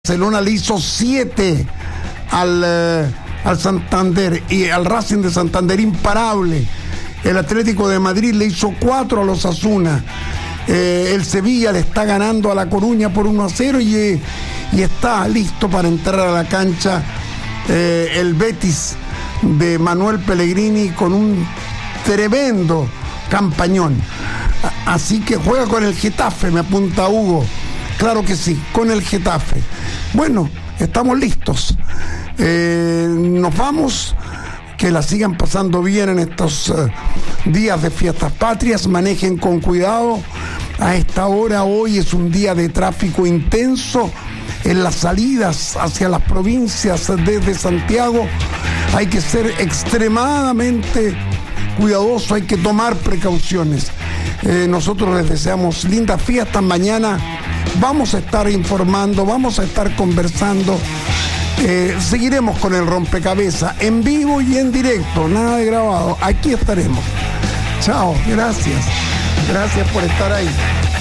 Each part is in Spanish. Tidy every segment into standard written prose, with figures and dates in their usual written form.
Barcelona le hizo 7 al Santander y al Racing de Santander, imparable. El Atlético de Madrid le hizo 4 a los Osasuna. El Sevilla le está ganando a La Coruña por 1-0 y está listo para entrar a la cancha el Betis de Manuel Pellegrini con un tremendo campañón. Así que juega con el Getafe, me apunta Hugo. Claro que sí, con el Getafe. Bueno, estamos listos. Nos vamos. Que la sigan pasando bien en estos días de fiestas patrias. Manejen con cuidado. A esta hora hoy es un día de tráfico intenso en las salidas hacia las provincias desde Santiago. Hay que ser extremadamente cuidadoso, hay que tomar precauciones. Nosotros les deseamos lindas fiestas. Mañana vamos a estar informando, vamos a estar conversando. Seguiremos con el rompecabezas en vivo y en directo, nada de grabado. Aquí estaremos. Chao, gracias. Gracias por estar ahí.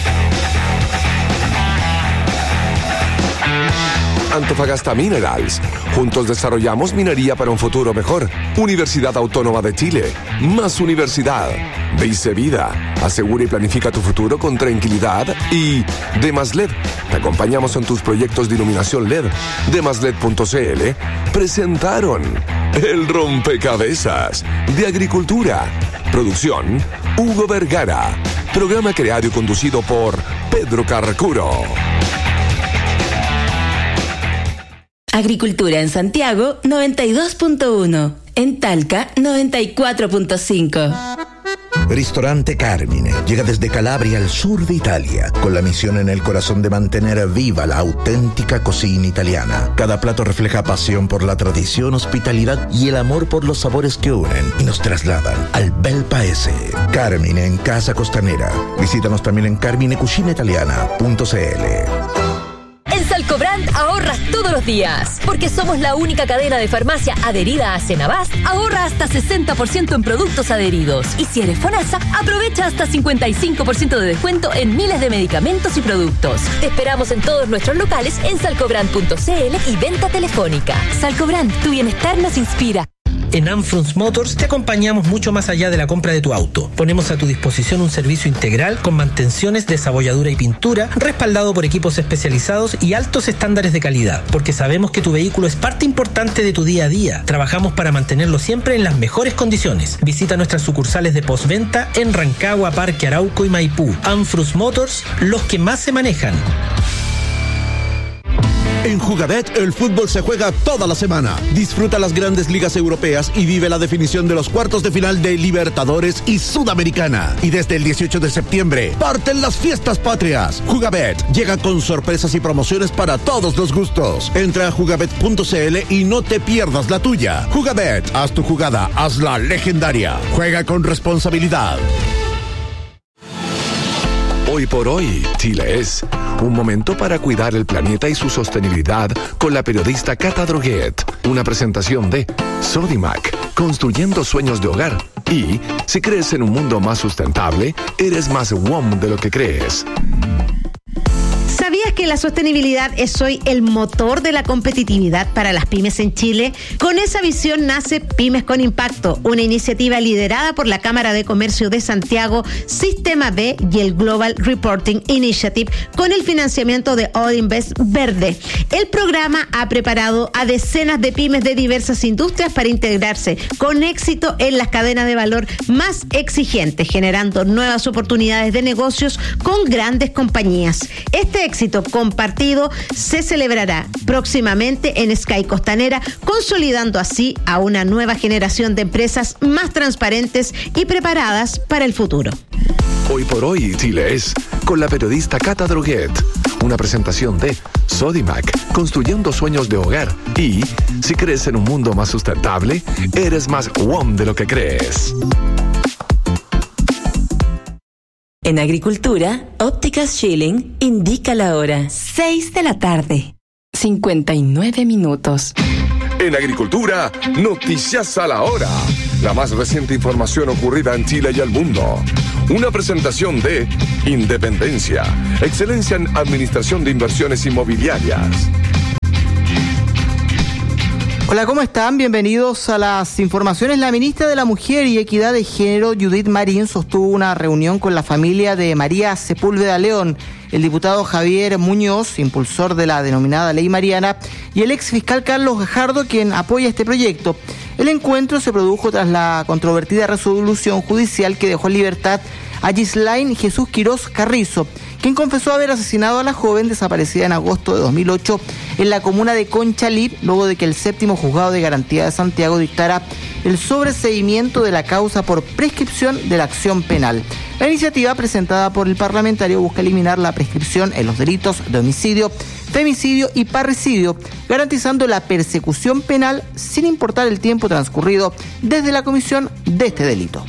Antofagasta Minerals. Juntos desarrollamos minería para un futuro mejor. Universidad Autónoma de Chile. Más universidad. Dice Vida. Asegura y planifica tu futuro con tranquilidad. Y Demas LED. Te acompañamos en tus proyectos de iluminación LED. Demasled.cl presentaron El Rompecabezas de Agricultura. Producción Hugo Vergara. Programa creado y conducido por Pedro Carracuro. Agricultura en Santiago 92.1, en Talca 94.5. Ristorante Carmine llega desde Calabria al sur de Italia, con la misión en el corazón de mantener viva la auténtica cocina italiana. Cada plato refleja pasión por la tradición, hospitalidad y el amor por los sabores que unen y nos trasladan al bel paese. Carmine en Casa Costanera. Visítanos también en carminecucinaitaliana.cl. En Salcobrand ahorras todos los días. Porque somos la única cadena de farmacia adherida a Senabast, ahorra hasta 60% en productos adheridos. Y si eres FONASA, aprovecha hasta 55% de descuento en miles de medicamentos y productos. Te esperamos en todos nuestros locales en salcobrand.cl y venta telefónica. Salcobrand, tu bienestar nos inspira. En Anfrunz Motors te acompañamos mucho más allá de la compra de tu auto. Ponemos a tu disposición un servicio integral con mantenciones, desabolladura y pintura, respaldado por equipos especializados y altos estándares de calidad, porque sabemos que tu vehículo es parte importante de tu día a día. Trabajamos para mantenerlo siempre en las mejores condiciones. Visita nuestras sucursales de postventa en Rancagua, Parque Arauco y Maipú. Anfrunz Motors, los que más se manejan. En Jugabet, el fútbol se juega toda la semana. Disfruta las grandes ligas europeas y vive la definición de los cuartos de final de Libertadores y Sudamericana. Y desde el 18 de septiembre, parten las fiestas patrias. Jugabet llega con sorpresas y promociones para todos los gustos. Entra a jugabet.cl y no te pierdas la tuya. Jugabet, haz tu jugada, hazla legendaria. Juega con responsabilidad. Hoy por hoy, Chile es un momento para cuidar el planeta y su sostenibilidad con la periodista Cata Droguet. Una presentación de Sodimac, construyendo sueños de hogar. Y si crees en un mundo más sustentable, eres más WOM de lo que crees. ¿Sabías que la sostenibilidad es hoy el motor de la competitividad para las pymes en Chile? Con esa visión nace Pymes con Impacto, una iniciativa liderada por la Cámara de Comercio de Santiago, Sistema B y el Global Reporting Initiative, con el financiamiento de Odinvest Verde. El programa ha preparado a decenas de pymes de diversas industrias para integrarse con éxito en las cadenas de valor más exigentes, generando nuevas oportunidades de negocios con grandes compañías. Este éxito compartido se celebrará próximamente en Sky Costanera, consolidando así a una nueva generación de empresas más transparentes y preparadas para el futuro. Hoy por hoy, Chile es con la periodista Cata Droguet. Una presentación de Sodimac, construyendo sueños de hogar. Y si crees en un mundo más sustentable, eres más WOM de lo que crees. En Agricultura, Ópticas Schilling indica la hora. 6 de la tarde, 59 minutos. En Agricultura, noticias a la hora. La más reciente información ocurrida en Chile y el mundo. Una presentación de Independencia, excelencia en administración de inversiones inmobiliarias. Hola, ¿cómo están? Bienvenidos a las informaciones. La ministra de la Mujer y Equidad de Género, Judith Marín, sostuvo una reunión con la familia de María Sepúlveda León, el diputado Javier Muñoz, impulsor de la denominada Ley Mariana, y el exfiscal Carlos Gajardo, quien apoya este proyecto. El encuentro se produjo tras la controvertida resolución judicial que dejó en libertad a Gislain Jesús Quirós Carrizo, quien confesó haber asesinado a la joven desaparecida en agosto de 2008 en la comuna de Conchalí, luego de que el séptimo juzgado de garantía de Santiago dictara el sobreseimiento de la causa por prescripción de la acción penal. La iniciativa presentada por el parlamentario busca eliminar la prescripción en los delitos de homicidio, femicidio y parricidio, garantizando la persecución penal sin importar el tiempo transcurrido desde la comisión de este delito.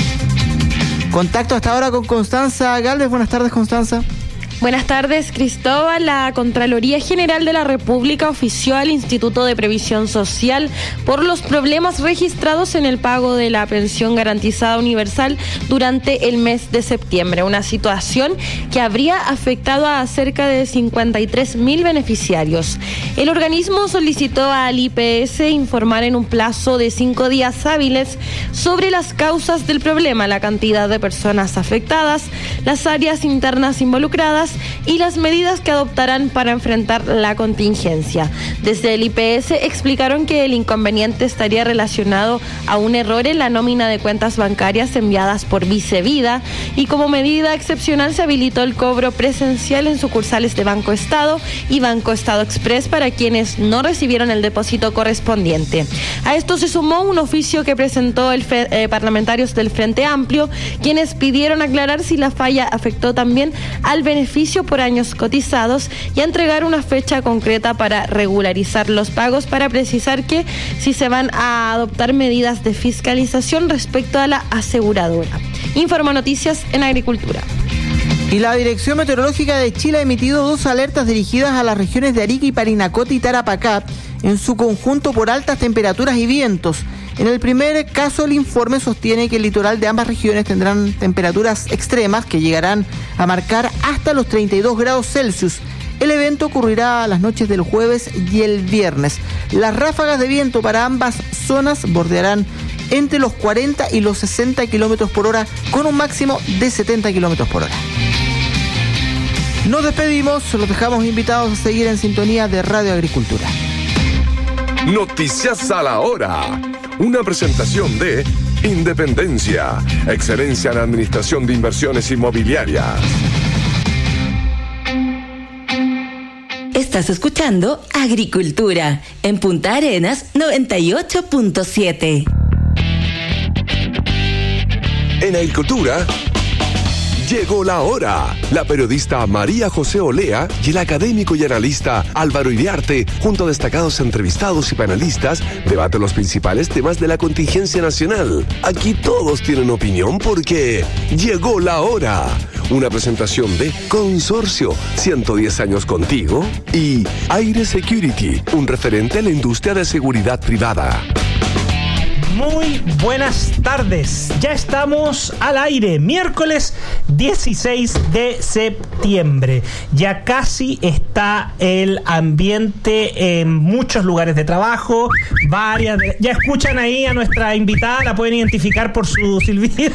Contacto hasta ahora con Constanza Galvez. Buenas tardes, Constanza. Buenas tardes, Cristóbal. La Contraloría General de la República ofició al Instituto de Previsión Social por los problemas registrados en el pago de la pensión garantizada universal durante el mes de septiembre, una situación que habría afectado a cerca de 53.000 beneficiarios. El organismo solicitó al IPS informar en un plazo de 5 días hábiles sobre las causas del problema, la cantidad de personas afectadas, las áreas internas involucradas y las medidas que adoptarán para enfrentar la contingencia. Desde el IPS explicaron que el inconveniente estaría relacionado a un error en la nómina de cuentas bancarias enviadas por Vicevida, y como medida excepcional se habilitó el cobro presencial en sucursales de Banco Estado y Banco Estado Express para quienes no recibieron el depósito correspondiente. A esto se sumó un oficio que presentó parlamentarios del Frente Amplio, quienes pidieron aclarar si la falla afectó también al beneficio por años cotizados y a entregar una fecha concreta para regularizar los pagos, para precisar que si se van a adoptar medidas de fiscalización respecto a la aseguradora. Informa Noticias en Agricultura. Y la Dirección Meteorológica de Chile ha emitido 2 alertas dirigidas a las regiones de Arica y Parinacota y Tarapacá, en su conjunto por altas temperaturas y vientos. En el primer caso, el informe sostiene que el litoral de ambas regiones tendrán temperaturas extremas que llegarán a marcar hasta los 32 grados Celsius. El evento ocurrirá las noches del jueves y el viernes. Las ráfagas de viento para ambas zonas bordearán entre los 40 y los 60 kilómetros por hora, con un máximo de 70 kilómetros por hora. Nos despedimos, los dejamos invitados a seguir en sintonía de Radio Agricultura. Noticias a la hora. Una presentación de Independencia, excelencia en administración de inversiones inmobiliarias. Estás escuchando Agricultura en Punta Arenas 98.7. En Agricultura, llegó la hora. La periodista María José Olea y el académico y analista Álvaro Iriarte, junto a destacados entrevistados y panelistas, debaten los principales temas de la contingencia nacional. Aquí todos tienen opinión porque llegó la hora. Una presentación de Consorcio, 110 años contigo, y Aire Security, un referente a la industria de seguridad privada. Muy buenas tardes, ya estamos al aire, miércoles 16 de septiembre, ya casi está el ambiente en muchos lugares de trabajo, ya escuchan ahí a nuestra invitada, la pueden identificar por su silbido.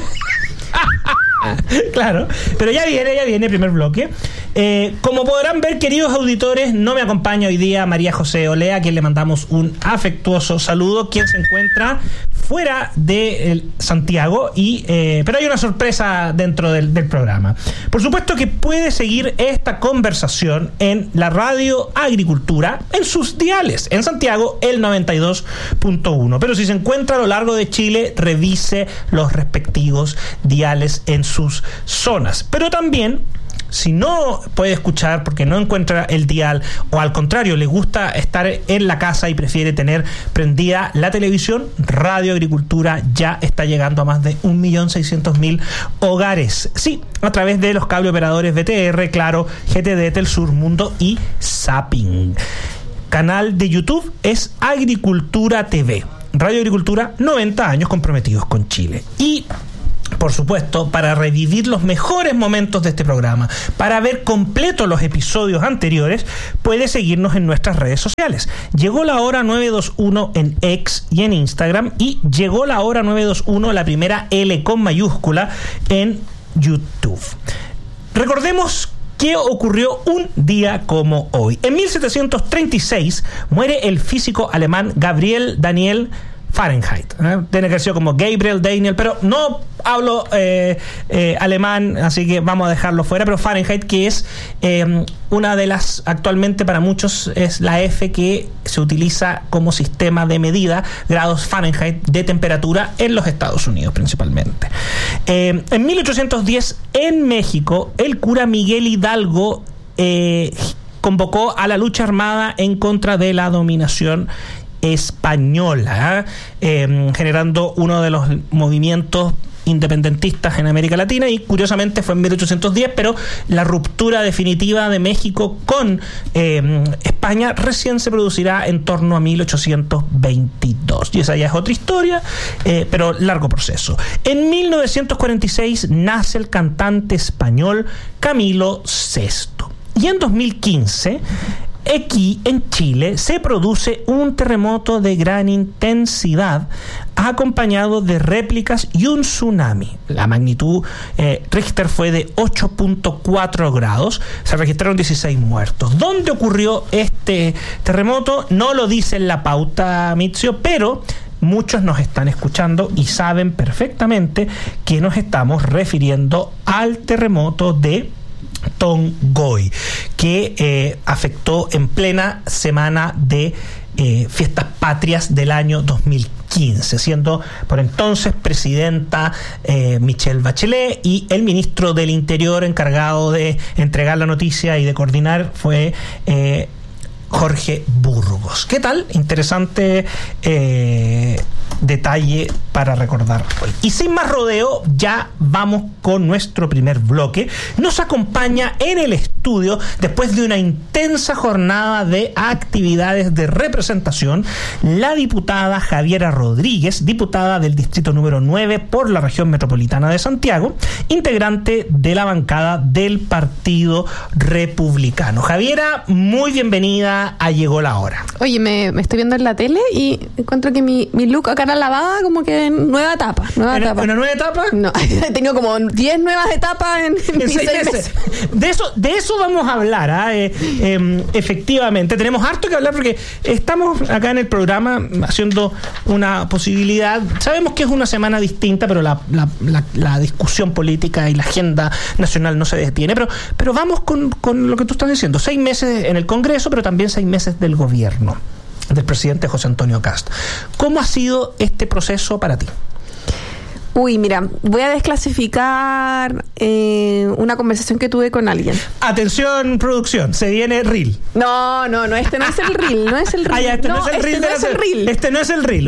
Claro, pero ya viene el primer bloque. Como podrán ver, queridos auditores, no me acompaña hoy día María José Olea, a quien le mandamos un afectuoso saludo, quien se encuentra fuera de Santiago, pero hay una sorpresa dentro del programa. Por supuesto que puede seguir esta conversación en la Radio Agricultura, en sus diales, en Santiago el 92.1, pero si se encuentra a lo largo de Chile, revise los respectivos diales en sus zonas. Pero también, si no puede escuchar porque no encuentra el dial, o al contrario le gusta estar en la casa y prefiere tener prendida la televisión, Radio Agricultura ya está llegando a más de 1.600.000 hogares. Sí, a través de los cable operadores BTR, Claro, GTD, Telsur, Mundo y Zapping. Canal de YouTube es Agricultura TV. Radio Agricultura, 90 años comprometidos con Chile. Y por supuesto, para revivir los mejores momentos de este programa, para ver completos los episodios anteriores, puede seguirnos en nuestras redes sociales. Llegó la hora 921 en X y en Instagram, y llegó la hora 921, la primera L con mayúscula, en YouTube. Recordemos ¿qué ocurrió un día como hoy? En 1736 muere el físico alemán Gabriel Daniel Fahrenheit. Tiene que ser como Gabriel Daniel, pero no hablo alemán, así que vamos a dejarlo fuera. Pero Fahrenheit, que es una de las, actualmente para muchos es la F que se utiliza como sistema de medida, grados Fahrenheit de temperatura en los Estados Unidos principalmente. En 1810 en México, el cura Miguel Hidalgo convocó a la lucha armada en contra de la dominación española, generando uno de los movimientos independentistas en América Latina, y curiosamente fue en 1810, pero la ruptura definitiva de México con España recién se producirá en torno a 1822, y esa ya es otra historia, pero largo proceso. En 1946 nace el cantante español Camilo VI, y en 2015 aquí en Chile se produce un terremoto de gran intensidad acompañado de réplicas y un tsunami. La magnitud Richter fue de 8.4 grados. Se registraron 16 muertos. ¿Dónde ocurrió este terremoto? No lo dice en la pauta, Mitzio, pero muchos nos están escuchando y saben perfectamente que nos estamos refiriendo al terremoto de Tongoy, que afectó en plena semana de fiestas patrias del año 2015, siendo por entonces presidenta Michelle Bachelet, y el ministro del Interior encargado de entregar la noticia y de coordinar fue Jorge Burgos. ¿Qué tal? Interesante detalle para recordar hoy. Y sin más rodeo, ya vamos con nuestro primer bloque. Nos acompaña en el estudio, después de una intensa jornada de actividades de representación, la diputada Javiera Rodríguez, diputada del distrito número 9 por la región metropolitana de Santiago, integrante de la bancada del Partido Republicano. Javiera, muy bienvenida a Llegó la Hora. Oye, me estoy viendo en la tele y encuentro que mi look a cara lavada como que en nueva etapa. ¿Una nueva etapa? No, he tenido como 10 nuevas etapas en 6 meses. De eso vamos a hablar, efectivamente. Tenemos harto que hablar porque estamos acá en el programa haciendo una posibilidad. Sabemos que es una semana distinta, pero la discusión política y la agenda nacional no se detiene. Pero vamos con lo que tú estás diciendo. 6 meses en el Congreso, pero también 6 meses del gobierno del presidente José Antonio Kast. ¿Cómo ha sido este proceso para ti? Uy, mira, voy a desclasificar una conversación que tuve con alguien. Atención, producción, se viene Reel. No, este no es el Reel, no es el Reel. Este no es el Reel. Este no es el Reel.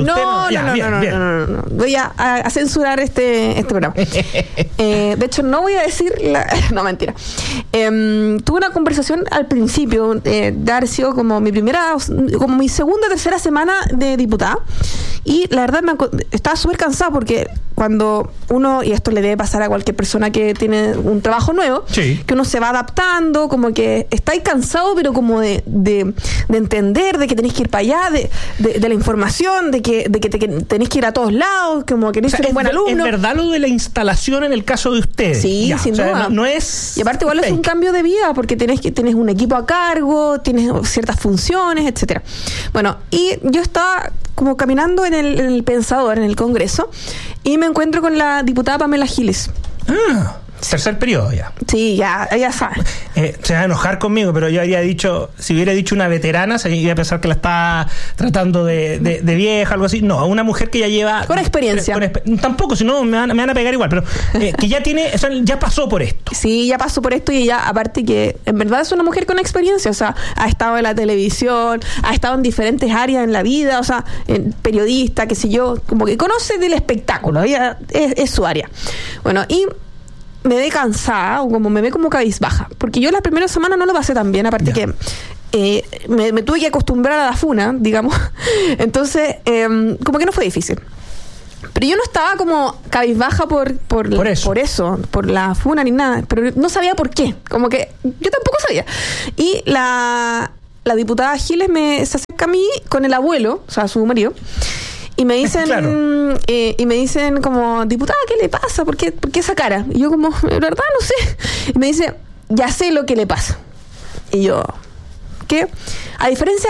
No. Voy a censurar este programa. De hecho, no voy a decir no, mentira. Tuve una conversación al principio de haber sido como mi segunda o tercera semana de diputada, y la verdad estaba súper cansada porque cuando uno, y esto le debe pasar a cualquier persona que tiene un trabajo nuevo, sí, que uno se va adaptando, como que está ahí cansado, pero como de entender, de que tenés que ir para allá, de la información, de que tenés que ir a todos lados, como que no ser un buen alumno. ¿Es verdad lo de la instalación en el caso de ustedes? Sí, sin duda. No es... Y aparte igual fake. Es un cambio de vida, porque tienes un equipo a cargo, tienes ciertas funciones, etcétera. Bueno, y yo estaba como caminando en el Pensador, en el Congreso, y me encuentro con la diputada Pamela Giles. Tercer periodo ya. Sí, ya sabes. Se va a enojar conmigo, pero yo habría dicho, si hubiera dicho una veterana, se iba a pensar que la está tratando de vieja, algo así. No, una mujer que ya lleva... Con experiencia. Tampoco, si no me van a pegar igual, pero que ya tiene, o sea, ya pasó por esto. Sí, ya pasó por esto, y ella, aparte que en verdad es una mujer con experiencia, o sea, ha estado en la televisión, ha estado en diferentes áreas en la vida, o sea, periodista, qué sé yo, como que conoce del espectáculo, ella es su área. Bueno, y me ve cansada, o como me ve como cabizbaja, porque yo la primera semana no lo pasé tan bien, aparte que me tuve que acostumbrar a la funa, digamos. Entonces como que no fue difícil, Pero yo no estaba como cabizbaja por eso, por la funa ni nada, pero no sabía por qué, como que yo tampoco sabía. Y la diputada Giles se acerca a mí con el abuelo, o sea, su marido, y me dicen, claro. Y me dicen como, diputada, ¿qué le pasa? ¿Por qué esa cara? Y yo como, de verdad, no sé. Y me dice, ya sé lo que le pasa. Y yo, ¿qué? A diferencia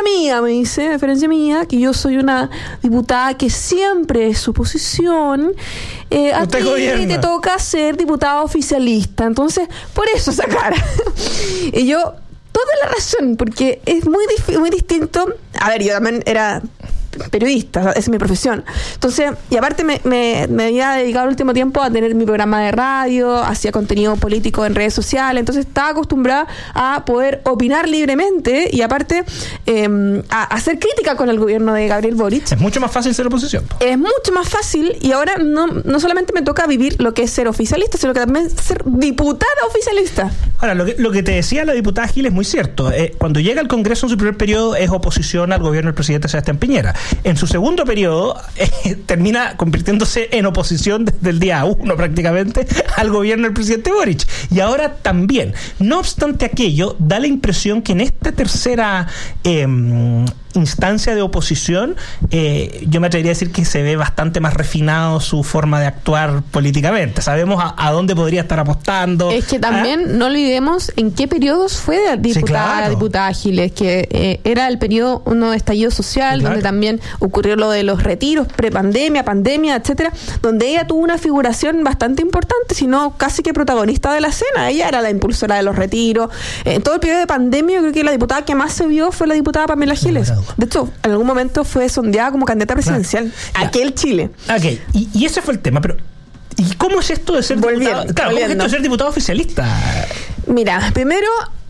mía, que yo soy una diputada que siempre es su posición, a ti te toca ser diputada oficialista. Entonces, por eso esa cara. Y yo, toda la razón, porque es muy distinto. A ver, yo también era periodista, esa es mi profesión. Entonces, y aparte me había dedicado el último tiempo a tener mi programa de radio, hacía contenido político en redes sociales, entonces estaba acostumbrada a poder opinar libremente y aparte a hacer crítica con el gobierno de Gabriel Boric. Es mucho más fácil ser oposición. Es mucho más fácil y ahora no solamente me toca vivir lo que es ser oficialista, sino que también ser diputada oficialista. Ahora, lo que te decía la diputada Gil es muy cierto. Cuando llega al Congreso en su primer periodo es oposición al gobierno del presidente Sebastián Piñera. En su segundo periodo termina convirtiéndose en oposición desde el día 1 prácticamente al gobierno del presidente Boric. Y ahora también. No obstante aquello, da la impresión que en esta tercera instancia de oposición, yo me atrevería a decir que se ve bastante más refinado su forma de actuar políticamente. Sabemos a dónde podría estar apostando. Es que también no olvidemos en qué periodos fue diputada Giles, que era el periodo de estallido social, donde también ocurrió lo de los retiros, prepandemia, pandemia, etcétera, donde ella tuvo una figuración bastante importante, sino casi que protagonista de la escena. Ella era la impulsora de los retiros. En todo el periodo de pandemia, yo creo que la diputada que más se vio fue la diputada Pamela Giles. De hecho, en algún momento fue sondeada como candidata presidencial. Aquel Chile. Okay. Y ese fue el tema, pero ¿y cómo es esto de ser diputado? Claro, ¿cómo es esto de ser diputado oficialista? Mira, primero,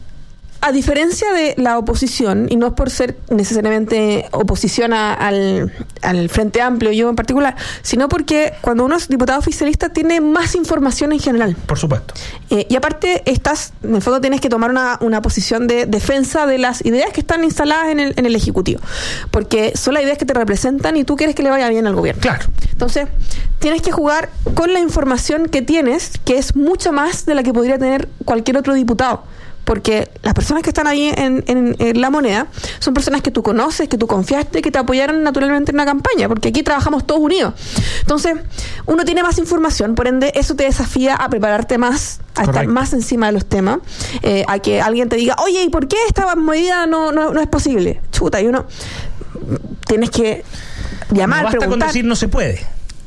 a diferencia de la oposición, y no es por ser necesariamente oposición al Frente Amplio, yo en particular, sino porque cuando uno es diputado oficialista tiene más información en general. Por supuesto. Y aparte, en el fondo tienes que tomar una posición de defensa de las ideas que están instaladas en el Ejecutivo, porque son las ideas que te representan y tú quieres que le vaya bien al gobierno. Claro. Entonces, tienes que jugar con la información que tienes, que es mucho más de la que podría tener cualquier otro diputado. Porque las personas que están ahí en La Moneda son personas que tú conoces, que tú confiaste, que te apoyaron naturalmente en una campaña, porque aquí trabajamos todos unidos. Entonces, uno tiene más información, por ende, eso te desafía a prepararte más, a estar más encima de los temas, a que alguien te diga, oye, ¿y por qué esta medida no es posible? Chuta, y uno tienes que llamar, no basta preguntar. Con decir no se puede.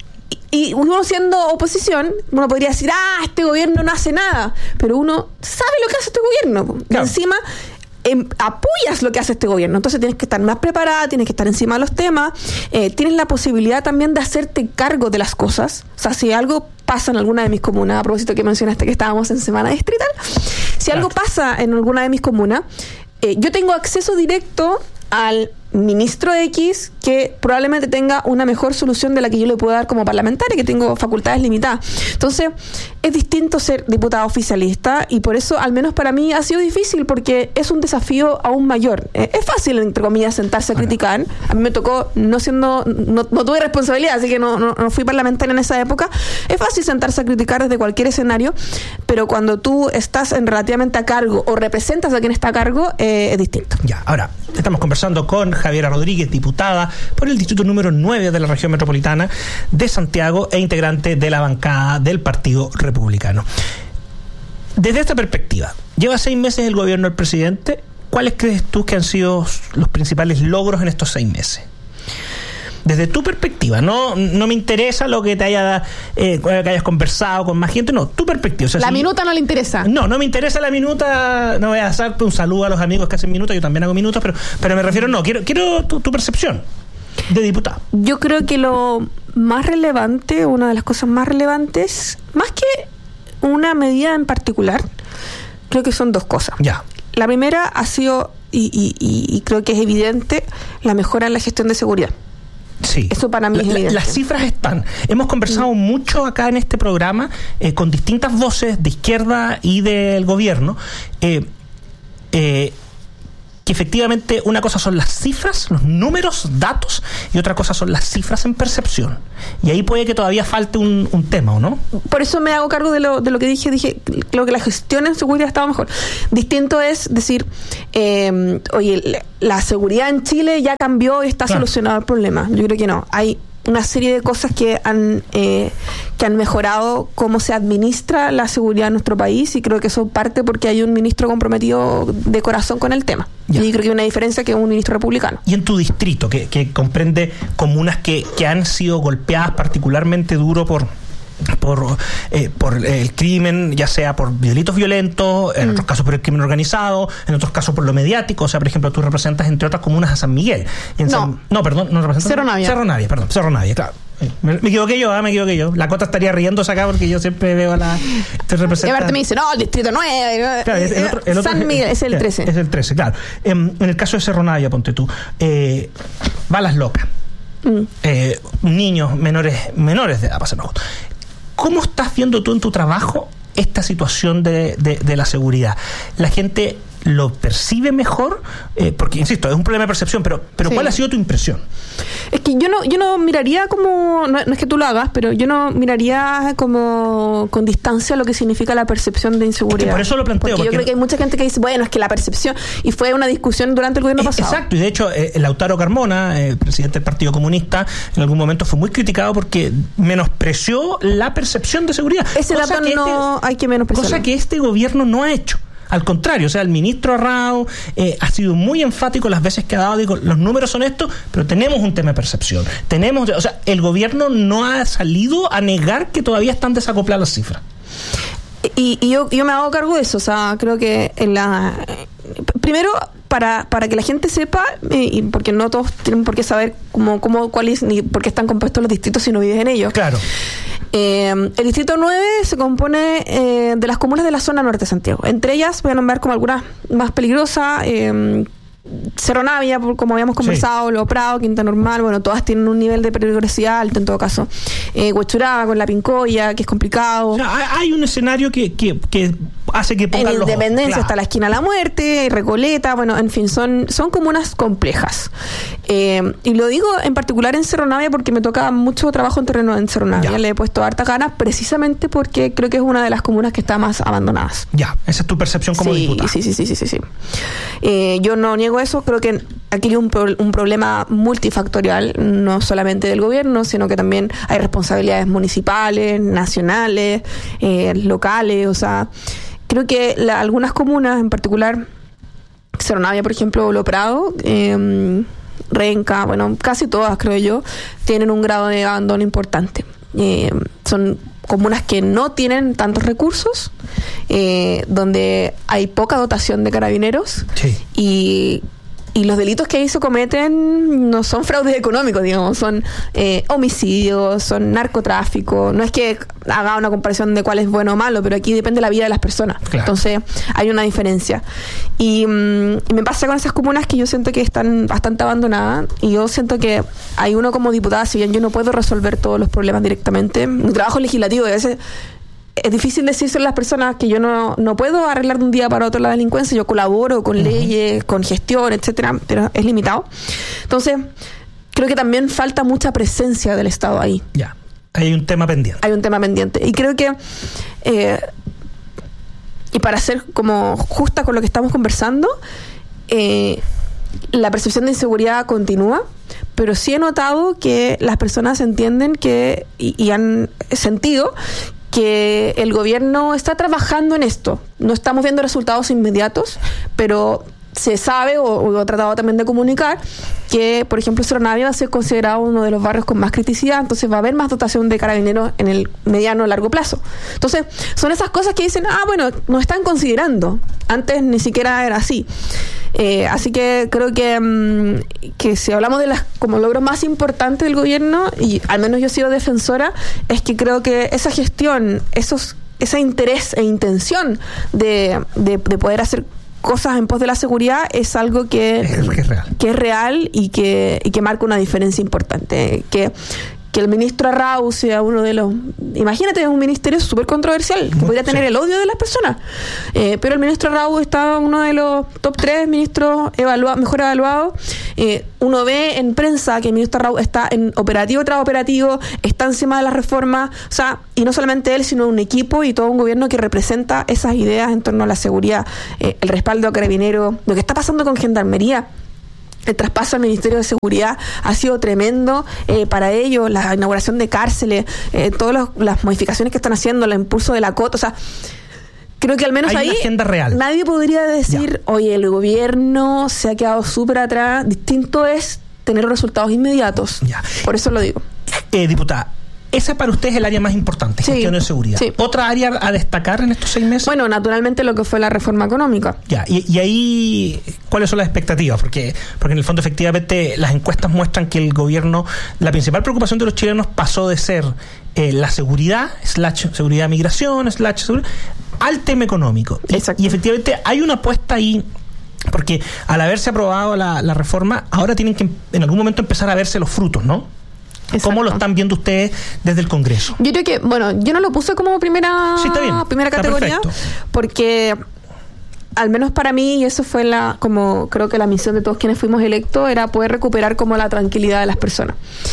Y uno siendo oposición, uno podría decir, este gobierno no hace nada, pero uno sabe lo que hace este gobierno. Claro. Encima, apoyas lo que hace este gobierno. Entonces tienes que estar más preparada, tienes que estar encima de los temas, tienes la posibilidad también de hacerte cargo de las cosas. O sea, si algo pasa en alguna de mis comunas, a propósito que mencionaste que estábamos en semana distrital, si algo pasa en alguna de mis comunas, yo tengo acceso directo al ministro X que probablemente tenga una mejor solución de la que yo le puedo dar como parlamentaria, que tengo facultades limitadas. Entonces, es distinto ser diputada oficialista y por eso, al menos para mí, ha sido difícil porque es un desafío aún mayor. Es fácil, entre comillas, sentarse a criticar. A mí me tocó, no tuve responsabilidad, así que no fui parlamentaria en esa época. Es fácil sentarse a criticar desde cualquier escenario, pero cuando tú estás relativamente a cargo o representas a quien está a cargo, es distinto. Ya, ahora, estamos conversando con Javiera Rodríguez, diputada por el distrito número 9 de la región metropolitana de Santiago e integrante de la bancada del Partido Republicano. Desde esta perspectiva, lleva 6 meses el gobierno del presidente. ¿Cuáles crees tú que han sido los principales logros en estos 6 meses? Desde tu perspectiva, no me interesa lo que te que hayas conversado con más gente, no, tu perspectiva. O sea, la minuta no le interesa. No me interesa la minuta, no voy a hacerte un saludo a los amigos que hacen minutas, yo también hago minutas, pero me refiero, quiero tu percepción de diputado. Yo creo que lo más relevante, una de las cosas más relevantes, más que una medida en particular, creo que son 2 cosas. Ya. La primera ha sido, y creo que es evidente, la mejora en la gestión de seguridad. Sí. Eso para mí es evidente. Las cifras están. Hemos conversado mucho acá en este programa con distintas voces de izquierda y del gobierno que que efectivamente una cosa son las cifras, los números, datos, y otra cosa son las cifras en percepción. Y ahí puede que todavía falte un tema, ¿o no? Por eso me hago cargo de lo que dije, creo que la gestión en seguridad estaba mejor. Distinto es decir, oye, la seguridad en Chile ya cambió y está solucionado el problema. Yo creo que no. Hay una serie de cosas que han mejorado cómo se administra la seguridad en nuestro país, y creo que eso parte porque hay un ministro comprometido de corazón con el tema. Ya. Y creo que hay una diferencia que un ministro republicano. Y en tu distrito, que comprende comunas que han sido golpeadas particularmente duro por el crimen, ya sea por delitos violentos, en otros casos por el crimen organizado, en otros casos por lo mediático. O sea, por ejemplo, tú representas, entre otras comunas, a San Miguel. No, representas Cerro Navia, claro. Me equivoqué yo. La Cota estaría riéndose acá porque yo siempre veo a la... Y aparte me dice, no, el distrito 9. Claro, el otro San Miguel es el 13. Es el 13, claro. En el caso de Cerro Navia, ponte tú, balas locas. Niños menores de edad, para ser mejor. ¿Cómo estás viendo tú en tu trabajo esta situación de la seguridad? ¿La gente lo percibe mejor? Porque, insisto, es un problema de percepción, pero sí. ¿Cuál ha sido tu impresión? Es que yo no miraría como... No es que tú lo hagas, pero yo no miraría como con distancia lo que significa la percepción de inseguridad. Es que por eso lo planteo. Porque yo creo que hay mucha gente que dice, bueno, es que la percepción... Y fue una discusión durante el gobierno pasado. Exacto, y de hecho, Lautaro Carmona, presidente del Partido Comunista, en algún momento fue muy criticado porque menospreció la percepción de seguridad. Ese dato hay que menospreciarlo. Cosa que este gobierno no ha hecho. Al contrario, o sea, el ministro Arrao ha sido muy enfático las veces que ha dado, digo, los números son estos, pero tenemos un tema de percepción. O sea, el gobierno no ha salido a negar que todavía están desacopladas las cifras. Y yo me hago cargo de eso, o sea, creo que primero, para que la gente sepa, y porque no todos tienen por qué saber cuál es, ni por qué están compuestos los distritos si no vives en ellos. Claro. El distrito 9 se compone de las comunas de la zona norte de Santiago. Entre ellas voy a nombrar como algunas más peligrosas. Cerro Navia, como habíamos conversado, sí. Lo Prado, Quinta Normal, bueno, todas tienen un nivel de peligrosidad alto en todo caso. Huechuraba con la Pincoya, que es complicado. O sea, hay un escenario que hace que pongan en los Independencia ojos, está la Esquina de la Muerte, Recoleta, bueno, en fin, son comunas complejas. Y lo digo en particular en Cerro Navia porque me toca mucho trabajo en terreno en Cerro Navia. Le he puesto harta ganas precisamente porque creo que es una de las comunas que está más abandonadas. Ya, esa es tu percepción como diputada. Sí. Yo no niego eso, creo que aquí hay un problema multifactorial, no solamente del gobierno, sino que también hay responsabilidades municipales, nacionales, locales, o sea, creo que algunas comunas, en particular Cerro Navia, por ejemplo, Lo Prado, Renca, bueno, casi todas, creo yo, tienen un grado de abandono importante. Son comunas que no tienen tantos recursos, donde hay poca dotación de carabineros, sí. Y los delitos que ahí se cometen no son fraudes económicos, digamos, son homicidios, son narcotráfico. No es que haga una comparación de cuál es bueno o malo, pero aquí depende de la vida de las personas. Claro. Entonces hay una diferencia. Y me pasa con esas comunas que yo siento que están bastante abandonadas, y yo siento que hay uno como diputada, si bien yo no puedo resolver todos los problemas directamente, mi trabajo legislativo a veces... Es difícil decirse a las personas que yo no puedo arreglar de un día para otro la delincuencia. Yo colaboro con leyes, con gestión, etcétera, pero es limitado. Entonces, creo que también falta mucha presencia del Estado ahí. Ya, hay un tema pendiente. Y creo que, y para ser como justa con lo que estamos conversando, la percepción de inseguridad continúa, pero sí he notado que las personas entienden que y han sentido que el gobierno está trabajando en esto. No estamos viendo resultados inmediatos, pero se sabe, o he tratado también de comunicar, que, por ejemplo, Cerro Navia va a ser considerado uno de los barrios con más criticidad, entonces va a haber más dotación de carabineros en el mediano o largo plazo. Entonces, son esas cosas que dicen, bueno, nos están considerando. Antes ni siquiera era así. Así que creo que si hablamos de las como logros más importantes del gobierno, y al menos yo he sido defensora, es que creo que esa gestión, ese interés e intención de poder hacer cosas en pos de la seguridad es algo que es real y que marca una diferencia importante, que que el ministro Arrau sea uno de los... Imagínate, es un ministerio súper controversial, que podría tener el odio de las personas. Pero el ministro Arrau está uno de los top 3 ministros mejor evaluados. Uno ve en prensa que el ministro Arrau está en operativo tras operativo, está encima de las reformas, o sea, y no solamente él, sino un equipo y todo un gobierno que representa esas ideas en torno a la seguridad, el respaldo a Carabineros, lo que está pasando con Gendarmería. El traspaso al Ministerio de Seguridad ha sido tremendo para ellos, la inauguración de cárceles, todas las modificaciones que están haciendo, el impulso de la cota, o sea, creo que al menos hay ahí una agenda real. Nadie podría decir, oye, el gobierno se ha quedado súper atrás. Distinto es tener resultados inmediatos. Por eso lo digo. Diputada, esa para usted es el área más importante, gestión de seguridad. Sí. ¿Otra área a destacar en estos 6 meses? Bueno, naturalmente lo que fue la reforma económica. Ya, y ahí, ¿cuáles son las expectativas? Porque en el fondo, efectivamente, las encuestas muestran que el gobierno, la principal preocupación de los chilenos pasó de ser la seguridad, seguridad de migración, seguridad, al tema económico. Y efectivamente hay una apuesta ahí, porque al haberse aprobado la reforma, ahora tienen que en algún momento empezar a verse los frutos, ¿no? Exacto. ¿Cómo lo están viendo ustedes desde el Congreso? Yo creo que, bueno, yo no lo puse como primera categoría, porque al menos para mí, y eso fue como creo que la misión de todos quienes fuimos electos, era poder recuperar como la tranquilidad de las personas.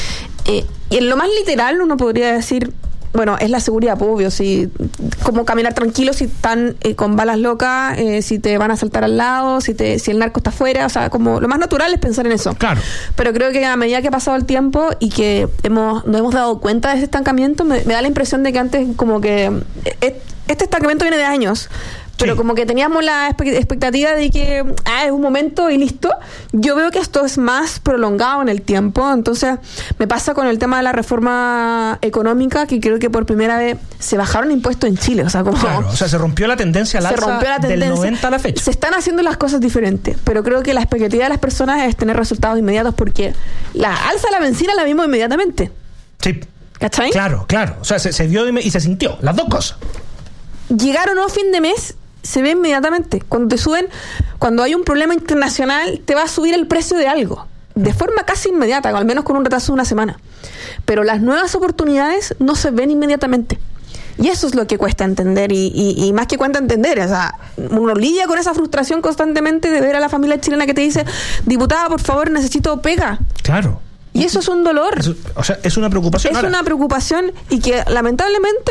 Y en lo más literal uno podría decir, bueno, es la seguridad, pues, obvio, si como caminar tranquilo si están con balas locas, si te van a saltar al lado, si el narco está afuera, o sea, como lo más natural es pensar en eso. Claro. Pero creo que a medida que ha pasado el tiempo y que nos hemos dado cuenta de ese estancamiento, me da la impresión de que antes como que este estancamiento viene de años. Pero como que teníamos la expectativa de que es un momento y listo. Yo veo que esto es más prolongado en el tiempo. Entonces me pasa con el tema de la reforma económica, que creo que por primera vez se bajaron impuestos en Chile. O sea, como se rompió la tendencia al alza del 90 a la fecha. Se están haciendo las cosas diferentes, pero creo que la expectativa de las personas es tener resultados inmediatos, porque la alza de la benzina la vimos inmediatamente. Sí. ¿Cachai? Claro. O sea, se vio y se sintió. Las dos cosas. Llegaron a fin de mes, se ve inmediatamente. Cuando hay un problema internacional, te va a subir el precio de algo, de forma casi inmediata, o al menos con un retraso de una semana. Pero las nuevas oportunidades no se ven inmediatamente. Y eso es lo que cuesta entender, y más que cuesta entender, o sea, uno lidia con esa frustración constantemente de ver a la familia chilena que te dice, diputada, por favor, necesito pega. Claro. Y eso es un dolor. Es una preocupación. Es una preocupación, y que lamentablemente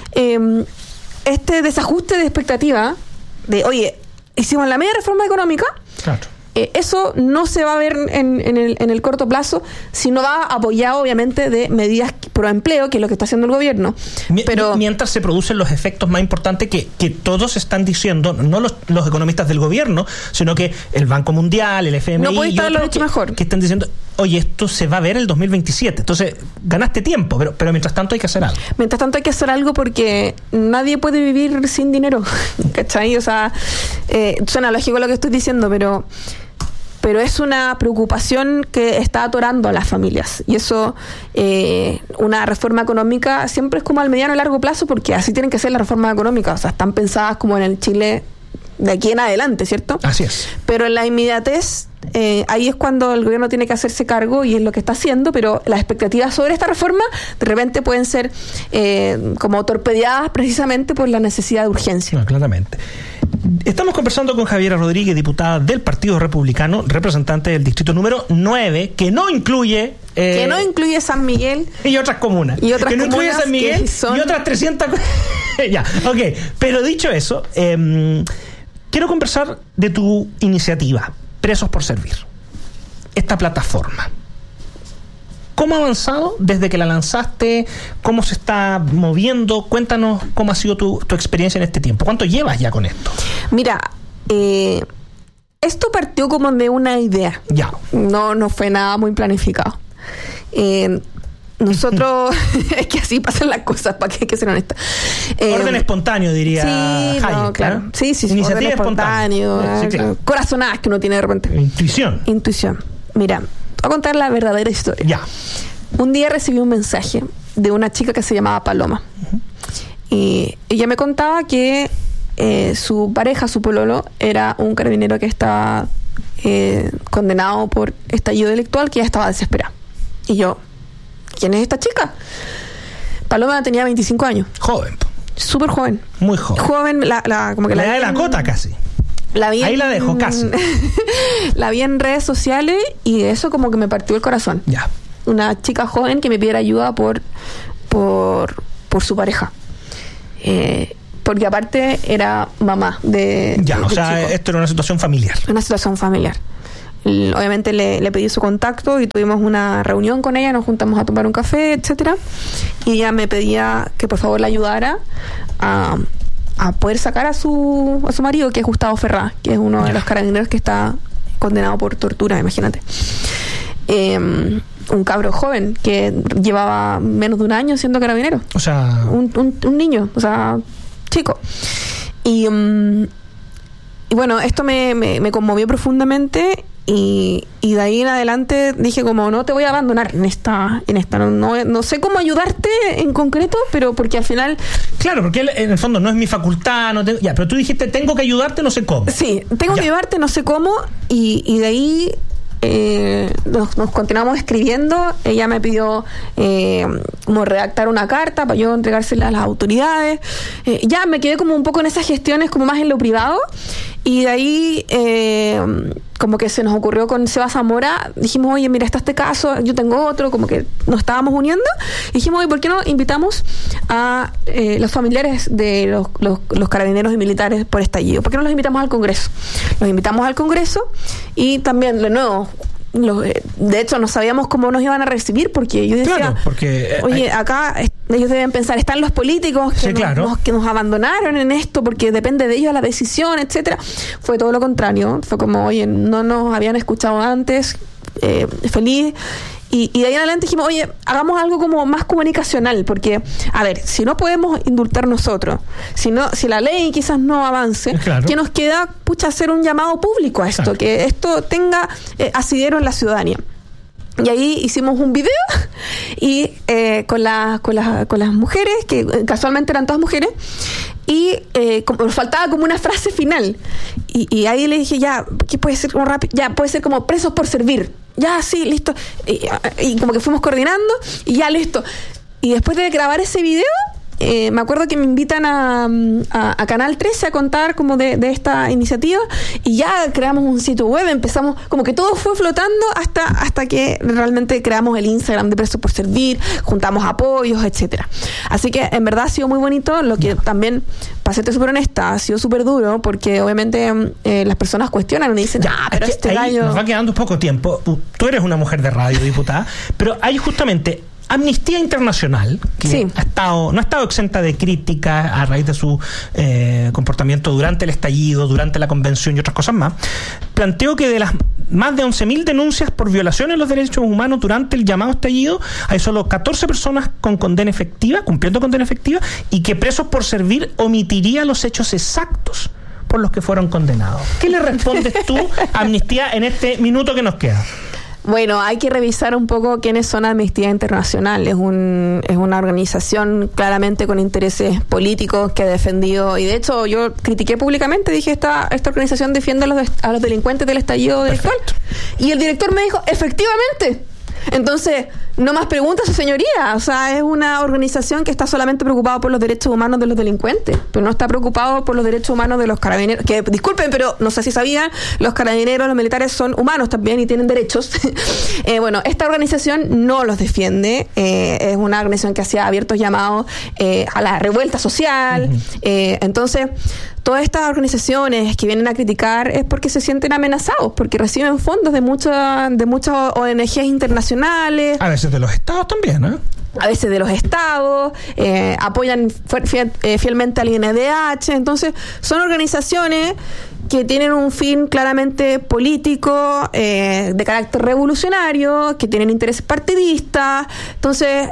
este desajuste de expectativa de, oye, hicimos la media reforma económica, claro, eso no se va a ver en el corto plazo, sino va apoyado obviamente de medidas pro empleo, que es lo que está haciendo el gobierno. Pero mientras se producen los efectos más importantes que todos están diciendo, no los economistas del gobierno, sino que el Banco Mundial, el FMI, no puede estarlo hecho mejor, que están diciendo, oye, esto se va a ver el 2027. Entonces, ganaste tiempo, pero mientras tanto hay que hacer algo. Mientras tanto hay que hacer algo, porque nadie puede vivir sin dinero, ¿cachai? O sea, suena lógico lo que estoy diciendo, pero es una preocupación que está atorando a las familias. Y eso, una reforma económica siempre es como al mediano y largo plazo, porque así tienen que ser las reformas económicas. O sea, están pensadas como en el Chile de aquí en adelante, ¿cierto? Así es. Pero en la inmediatez, ahí es cuando el gobierno tiene que hacerse cargo, y es lo que está haciendo, pero las expectativas sobre esta reforma de repente pueden ser como torpedeadas precisamente por la necesidad de urgencia. No, claramente. Estamos conversando con Javiera Rodríguez, diputada del Partido Republicano, representante del distrito número 9, que no incluye San Miguel y otras comunas. Y otras que no incluye San Miguel y otras 300. Ya, ok. Pero dicho eso, quiero conversar de tu iniciativa, Presos por Servir. Esta plataforma, ¿cómo ha avanzado desde que la lanzaste? ¿Cómo se está moviendo? Cuéntanos cómo ha sido tu experiencia en este tiempo. ¿Cuánto llevas ya con esto? Mira, esto partió como de una idea. Ya. No fue nada muy planificado. Nosotros, es que así pasan las cosas, para que hay que ser honesta. Orden espontáneo, diría Hayek, no, claro. Sí, iniciativa orden espontáneo. Sí, claro. Corazonadas que uno tiene de repente. Intuición. Mira, voy a contar la verdadera historia. Ya. Un día recibí un mensaje de una chica que se llamaba Paloma. Y ella me contaba que su pareja, su pololo, era un carabinero que estaba condenado por estallido delictual, que ya estaba desesperado. Y yo, ¿quién es esta chica? Paloma tenía 25 años. Joven. Súper joven. Muy joven. Joven, como que la edad de la Cota casi. Ahí la dejo casi. La vi en redes sociales y eso como que me partió el corazón. Ya. Una chica joven que me pidiera ayuda por su pareja. Porque aparte era mamá de... Ya, o sea, chico. Esto era una situación familiar. Una situación familiar. Obviamente le pedí su contacto y tuvimos una reunión con ella, nos juntamos a tomar un café, etcétera, y ella me pedía que por favor la ayudara a poder sacar a su marido, que es Gustavo Ferrá, que es uno de los carabineros que está condenado por tortura, imagínate. Un cabro joven que llevaba menos de un año siendo carabinero. O sea... Un niño, o sea, chico. Y bueno, esto me conmovió profundamente. Y de ahí en adelante dije como no te voy a abandonar en esta no sé cómo ayudarte en concreto, pero porque al final claro, porque en el fondo no es mi facultad, no tengo, ya, pero tú dijiste tengo que ayudarte, no sé cómo. Sí, tengo que ayudarte, no sé cómo, y de ahí nos continuamos escribiendo. Ella me pidió como redactar una carta para yo entregársela a las autoridades. Ya me quedé como un poco en esas gestiones como más en lo privado, y de ahí como que se nos ocurrió con Seba Zamora, dijimos, oye, mira, está este caso, yo tengo otro, como que nos estábamos uniendo, y dijimos, oye, ¿por qué no invitamos a los familiares de los carabineros y militares por estallido? ¿Por qué no los invitamos al Congreso? Los invitamos al Congreso y también, de nuevo, de hecho no sabíamos cómo nos iban a recibir, porque yo decía, claro, porque, oye, acá ellos deben pensar, están los políticos que, sí, claro, que nos abandonaron en esto porque depende de ellos la decisión, etcétera. Fue todo lo contrario, fue como, oye, no nos habían escuchado antes, feliz. Y de ahí en adelante dijimos, oye, hagamos algo como más comunicacional, porque, a ver, si no podemos indultar nosotros, si la ley quizás no avance, claro, ¿qué nos queda? Pucha, hacer un llamado público a esto, claro, que esto tenga asidero en la ciudadanía. Y ahí hicimos un video y con las mujeres, que casualmente eran todas mujeres, y nos faltaba como una frase final. Y ahí le dije, ya, ¿qué puede ser como rápido? Ya, puede ser como presos por servir. Ya, sí, listo. Y como que fuimos coordinando y ya, listo. Y después de grabar ese video, me acuerdo que me invitan a Canal 13 a contar como de esta iniciativa, y ya creamos un sitio web, empezamos, como que todo fue flotando hasta que realmente creamos el Instagram de Presos por Servir, juntamos apoyos, etcétera. Así que en verdad ha sido muy bonito, lo que también, para serte súper honesta, ha sido súper duro, porque obviamente las personas cuestionan y dicen, pero este gallo... Nos va quedando un poco tiempo. Tú eres una mujer de radio, diputada, pero hay justamente Amnistía Internacional, que sí, no ha estado exenta de críticas a raíz de su comportamiento durante el estallido, durante la convención y otras cosas más, planteó que de las más de 11.000 denuncias por violaciones de los derechos humanos durante el llamado estallido, hay solo 14 personas con condena efectiva, cumpliendo condena efectiva, y que Presos por Servir omitiría los hechos exactos por los que fueron condenados. ¿Qué le respondes tú a Amnistía en este minuto que nos queda? Bueno, hay que revisar un poco quiénes son Amnistía Internacional. Es una organización claramente con intereses políticos que ha defendido, y de hecho yo critiqué públicamente, dije, esta organización defiende a los delincuentes del estallido delictual. Y el director me dijo, efectivamente. Entonces, no más preguntas, su señoría. O sea, es una organización que está solamente preocupada por los derechos humanos de los delincuentes, pero no está preocupado por los derechos humanos de los carabineros. Que, disculpen, pero no sé si sabían, los carabineros, los militares son humanos también y tienen derechos. Bueno, esta organización no los defiende. Es una organización que hacía abiertos llamados a la revuelta social. Entonces, todas estas organizaciones que vienen a criticar es porque se sienten amenazados, porque reciben fondos de muchas ONGs internacionales. A veces de los estados también, ¿eh? A veces de los estados, apoyan fielmente al INDH. Entonces, son organizaciones que tienen un fin claramente político, de carácter revolucionario, que tienen intereses partidistas. Entonces,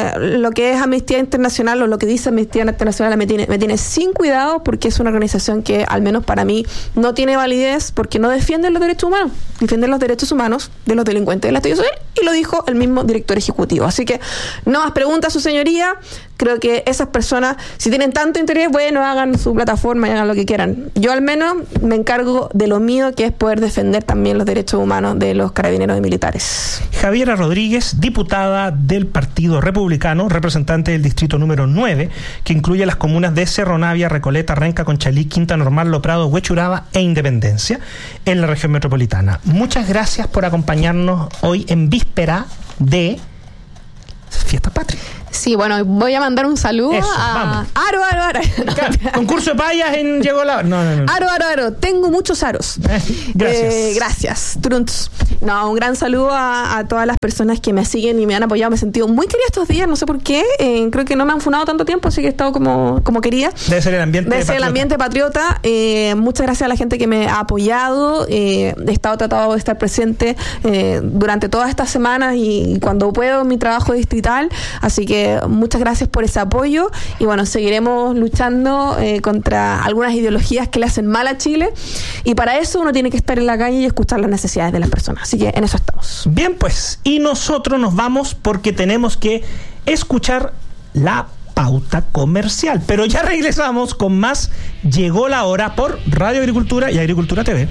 lo que es Amnistía Internacional, o lo que dice Amnistía Internacional, me tiene sin cuidado, porque es una organización que, al menos para mí, no tiene validez, porque no defiende los derechos humanos, defiende los derechos humanos de los delincuentes del estallido social, y lo dijo el mismo director ejecutivo. Así que, no más preguntas, su señoría. creo que esas personas, si tienen tanto interés, bueno, hagan su plataforma y hagan lo que quieran. Yo al menos me encargo de lo mío, que es poder defender también los derechos humanos de los carabineros y militares. Javiera Rodríguez, diputada del Partido Republicano, representante del distrito número 9, que incluye las comunas de Cerro Navia, Recoleta, Renca, Conchalí, Quinta Normal, Lo Prado, Huechuraba e Independencia en la región metropolitana. Muchas gracias por acompañarnos hoy en víspera de Fiestas Patrias. Sí, bueno, voy a mandar un saludo a Aro. Concurso de payas en Llegó la Hora. No. Aro. Tengo muchos aros. Gracias. Gracias. Trunts. No, un gran saludo a todas las personas que me siguen y me han apoyado. Me he sentido muy querida estos días, no sé por qué. Creo que no me han funado tanto tiempo, así que he estado como querida. Debe ser el ambiente patriota. Muchas gracias a la gente que me ha apoyado. He estado tratando de estar presente durante todas estas semanas y cuando puedo en mi trabajo distrital. Así que muchas gracias por ese apoyo y bueno, seguiremos luchando contra algunas ideologías que le hacen mal a Chile y para eso uno tiene que estar en la calle y escuchar las necesidades de las personas, así que en eso estamos. Bien, pues, y nosotros nos vamos porque tenemos que escuchar la pauta comercial, pero ya regresamos con más Llegó la Hora por Radio Agricultura y Agricultura TV.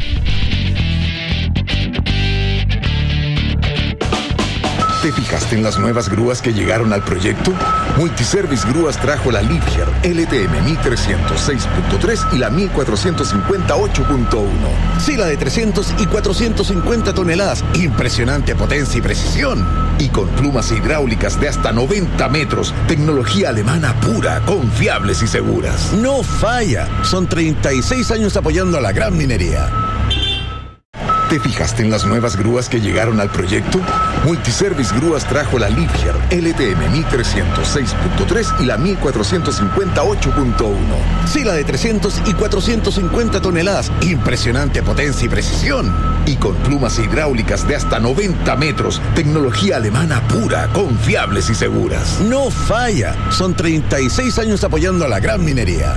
¿Te fijaste en las nuevas grúas que llegaron al proyecto? Multiservice Grúas trajo la Liebherr LTM 1306.3 y la 1450.8.1. Sí, la de 300 y 450 toneladas. Impresionante potencia y precisión. Y con plumas hidráulicas de hasta 90 metros. Tecnología alemana pura, confiables y seguras. No falla. Son 36 años apoyando a la gran minería. ¿Te fijaste en las nuevas grúas que llegaron al proyecto? Multiservice Grúas trajo la Liebherr LTM 1306.3 y la 1450.8.1. Sí, la de 300 y 450 toneladas. Impresionante potencia y precisión. Y con plumas hidráulicas de hasta 90 metros. Tecnología alemana pura, confiables y seguras. No falla. Son 36 años apoyando a la gran minería.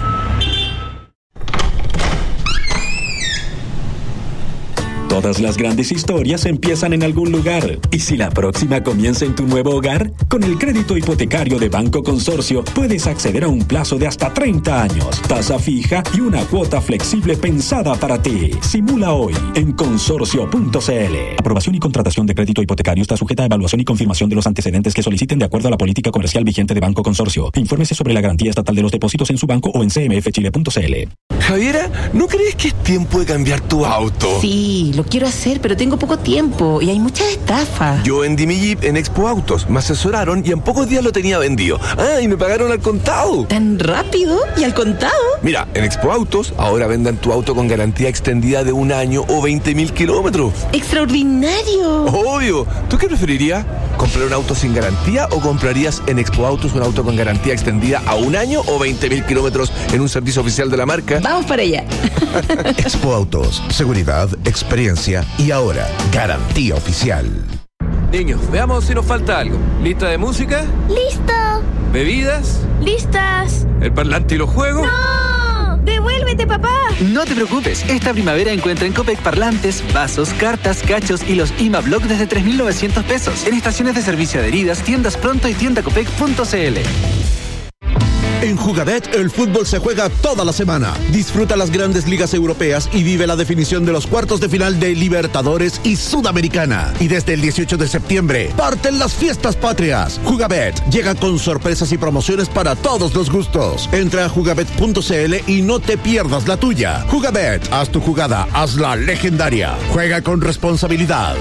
Todas las grandes historias empiezan en algún lugar. ¿Y si la próxima comienza en tu nuevo hogar? Con el crédito hipotecario de Banco Consorcio puedes acceder a un plazo de hasta 30 años, tasa fija y una cuota flexible pensada para ti. Simula hoy en consorcio.cl. Aprobación y contratación de crédito hipotecario está sujeta a evaluación y confirmación de los antecedentes que soliciten de acuerdo a la política comercial vigente de Banco Consorcio. Infórmese sobre la garantía estatal de los depósitos en su banco o en cmfchile.cl. Javiera, ¿no crees que es tiempo de cambiar tu auto? Sí, lo quiero hacer, pero tengo poco tiempo y hay muchas estafas. Yo vendí mi Jeep en Expo Autos, me asesoraron y en pocos días lo tenía vendido. Y me pagaron al contado. ¿Tan rápido? ¿Y al contado? Mira, en Expo Autos ahora vendan tu auto con garantía extendida de 1 año o 20.000 kilómetros. ¡Extraordinario! Obvio. ¿Tú qué preferirías? ¿Comprar un auto sin garantía o comprarías en Expo Autos un auto con garantía extendida a 1 año o 20.000 kilómetros en un servicio oficial de la marca? Vamos para allá. Expo Autos, seguridad, experiencia y ahora garantía oficial. Niños, veamos si nos falta algo. ¿Lista de música? ¡Listo! ¿Bebidas? ¡Listas! ¿El parlante y los juegos? ¡No! ¡Devuélvete, papá! No te preocupes, esta primavera encuentra en Copec parlantes, vasos, cartas, cachos y los IMA Block desde 3.900 pesos en estaciones de servicio adheridas, tiendas Pronto y tiendacopec.cl. En Jugabet, el fútbol se juega toda la semana. Disfruta las grandes ligas europeas y vive la definición de los cuartos de final de Libertadores y Sudamericana. Y desde el 18 de septiembre, parten las fiestas patrias. Jugabet llega con sorpresas y promociones para todos los gustos. Entra a jugabet.cl y no te pierdas la tuya. Jugabet, haz tu jugada, hazla legendaria. Juega con responsabilidad.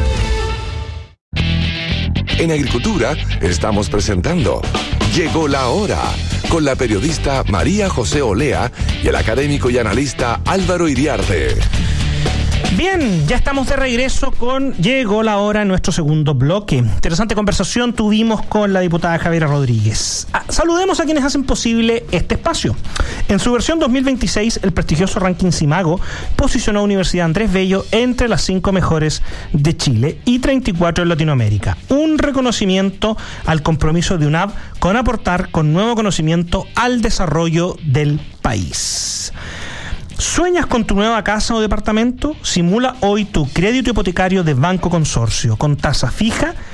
En Agricultura estamos presentando Llegó la Hora, con la periodista María José Olea y el académico y analista Álvaro Iriarte. Bien, ya estamos de regreso con Llegó la Hora en nuestro segundo bloque. Interesante conversación tuvimos con la diputada Javiera Rodríguez. Saludemos a quienes hacen posible este espacio. En su versión 2026, el prestigioso ranking Simago posicionó a Universidad Andrés Bello entre las 5 mejores de Chile y 34 en Latinoamérica. Un reconocimiento al compromiso de UNAV con aportar con nuevo conocimiento al desarrollo del país. ¿Sueñas con tu nueva casa o departamento? Simula hoy tu crédito hipotecario de Banco Consorcio con tasa fija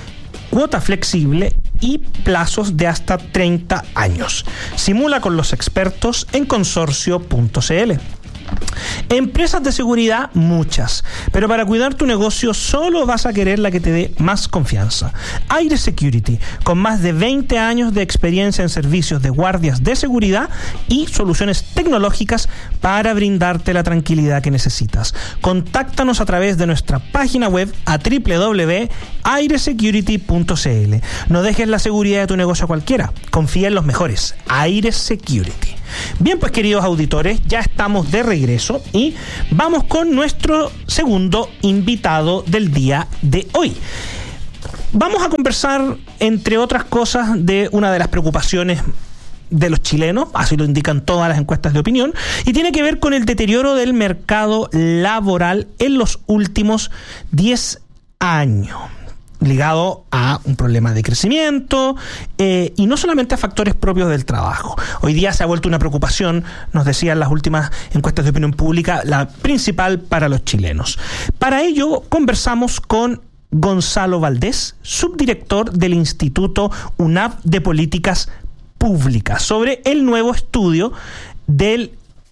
cuota flexible y plazos de hasta 30 años. Simula con los expertos en consorcio.cl. Empresas de seguridad, muchas, pero para cuidar tu negocio solo vas a querer la que te dé más confianza. Aire Security, con más de 20 años de experiencia en servicios de guardias de seguridad y soluciones tecnológicas para brindarte la tranquilidad que necesitas. Contáctanos a través de nuestra página web a www.airesecurity.cl. No dejes la seguridad de tu negocio a cualquiera, confía en los mejores. Aire Security. Bien, pues queridos auditores, ya estamos de regreso y vamos con nuestro segundo invitado del día de hoy. Vamos a conversar, entre otras cosas, de una de las preocupaciones de los chilenos, así lo indican todas las encuestas de opinión, y tiene que ver con el deterioro del mercado laboral en los últimos 10 años. Ligado a un problema de crecimiento y no solamente a factores propios del trabajo. Hoy día se ha vuelto una preocupación, nos decían las últimas encuestas de opinión pública, la principal para los chilenos. Para ello conversamos con Gonzalo Valdés, subdirector del Instituto UNAV de Políticas Públicas, sobre el nuevo estudio del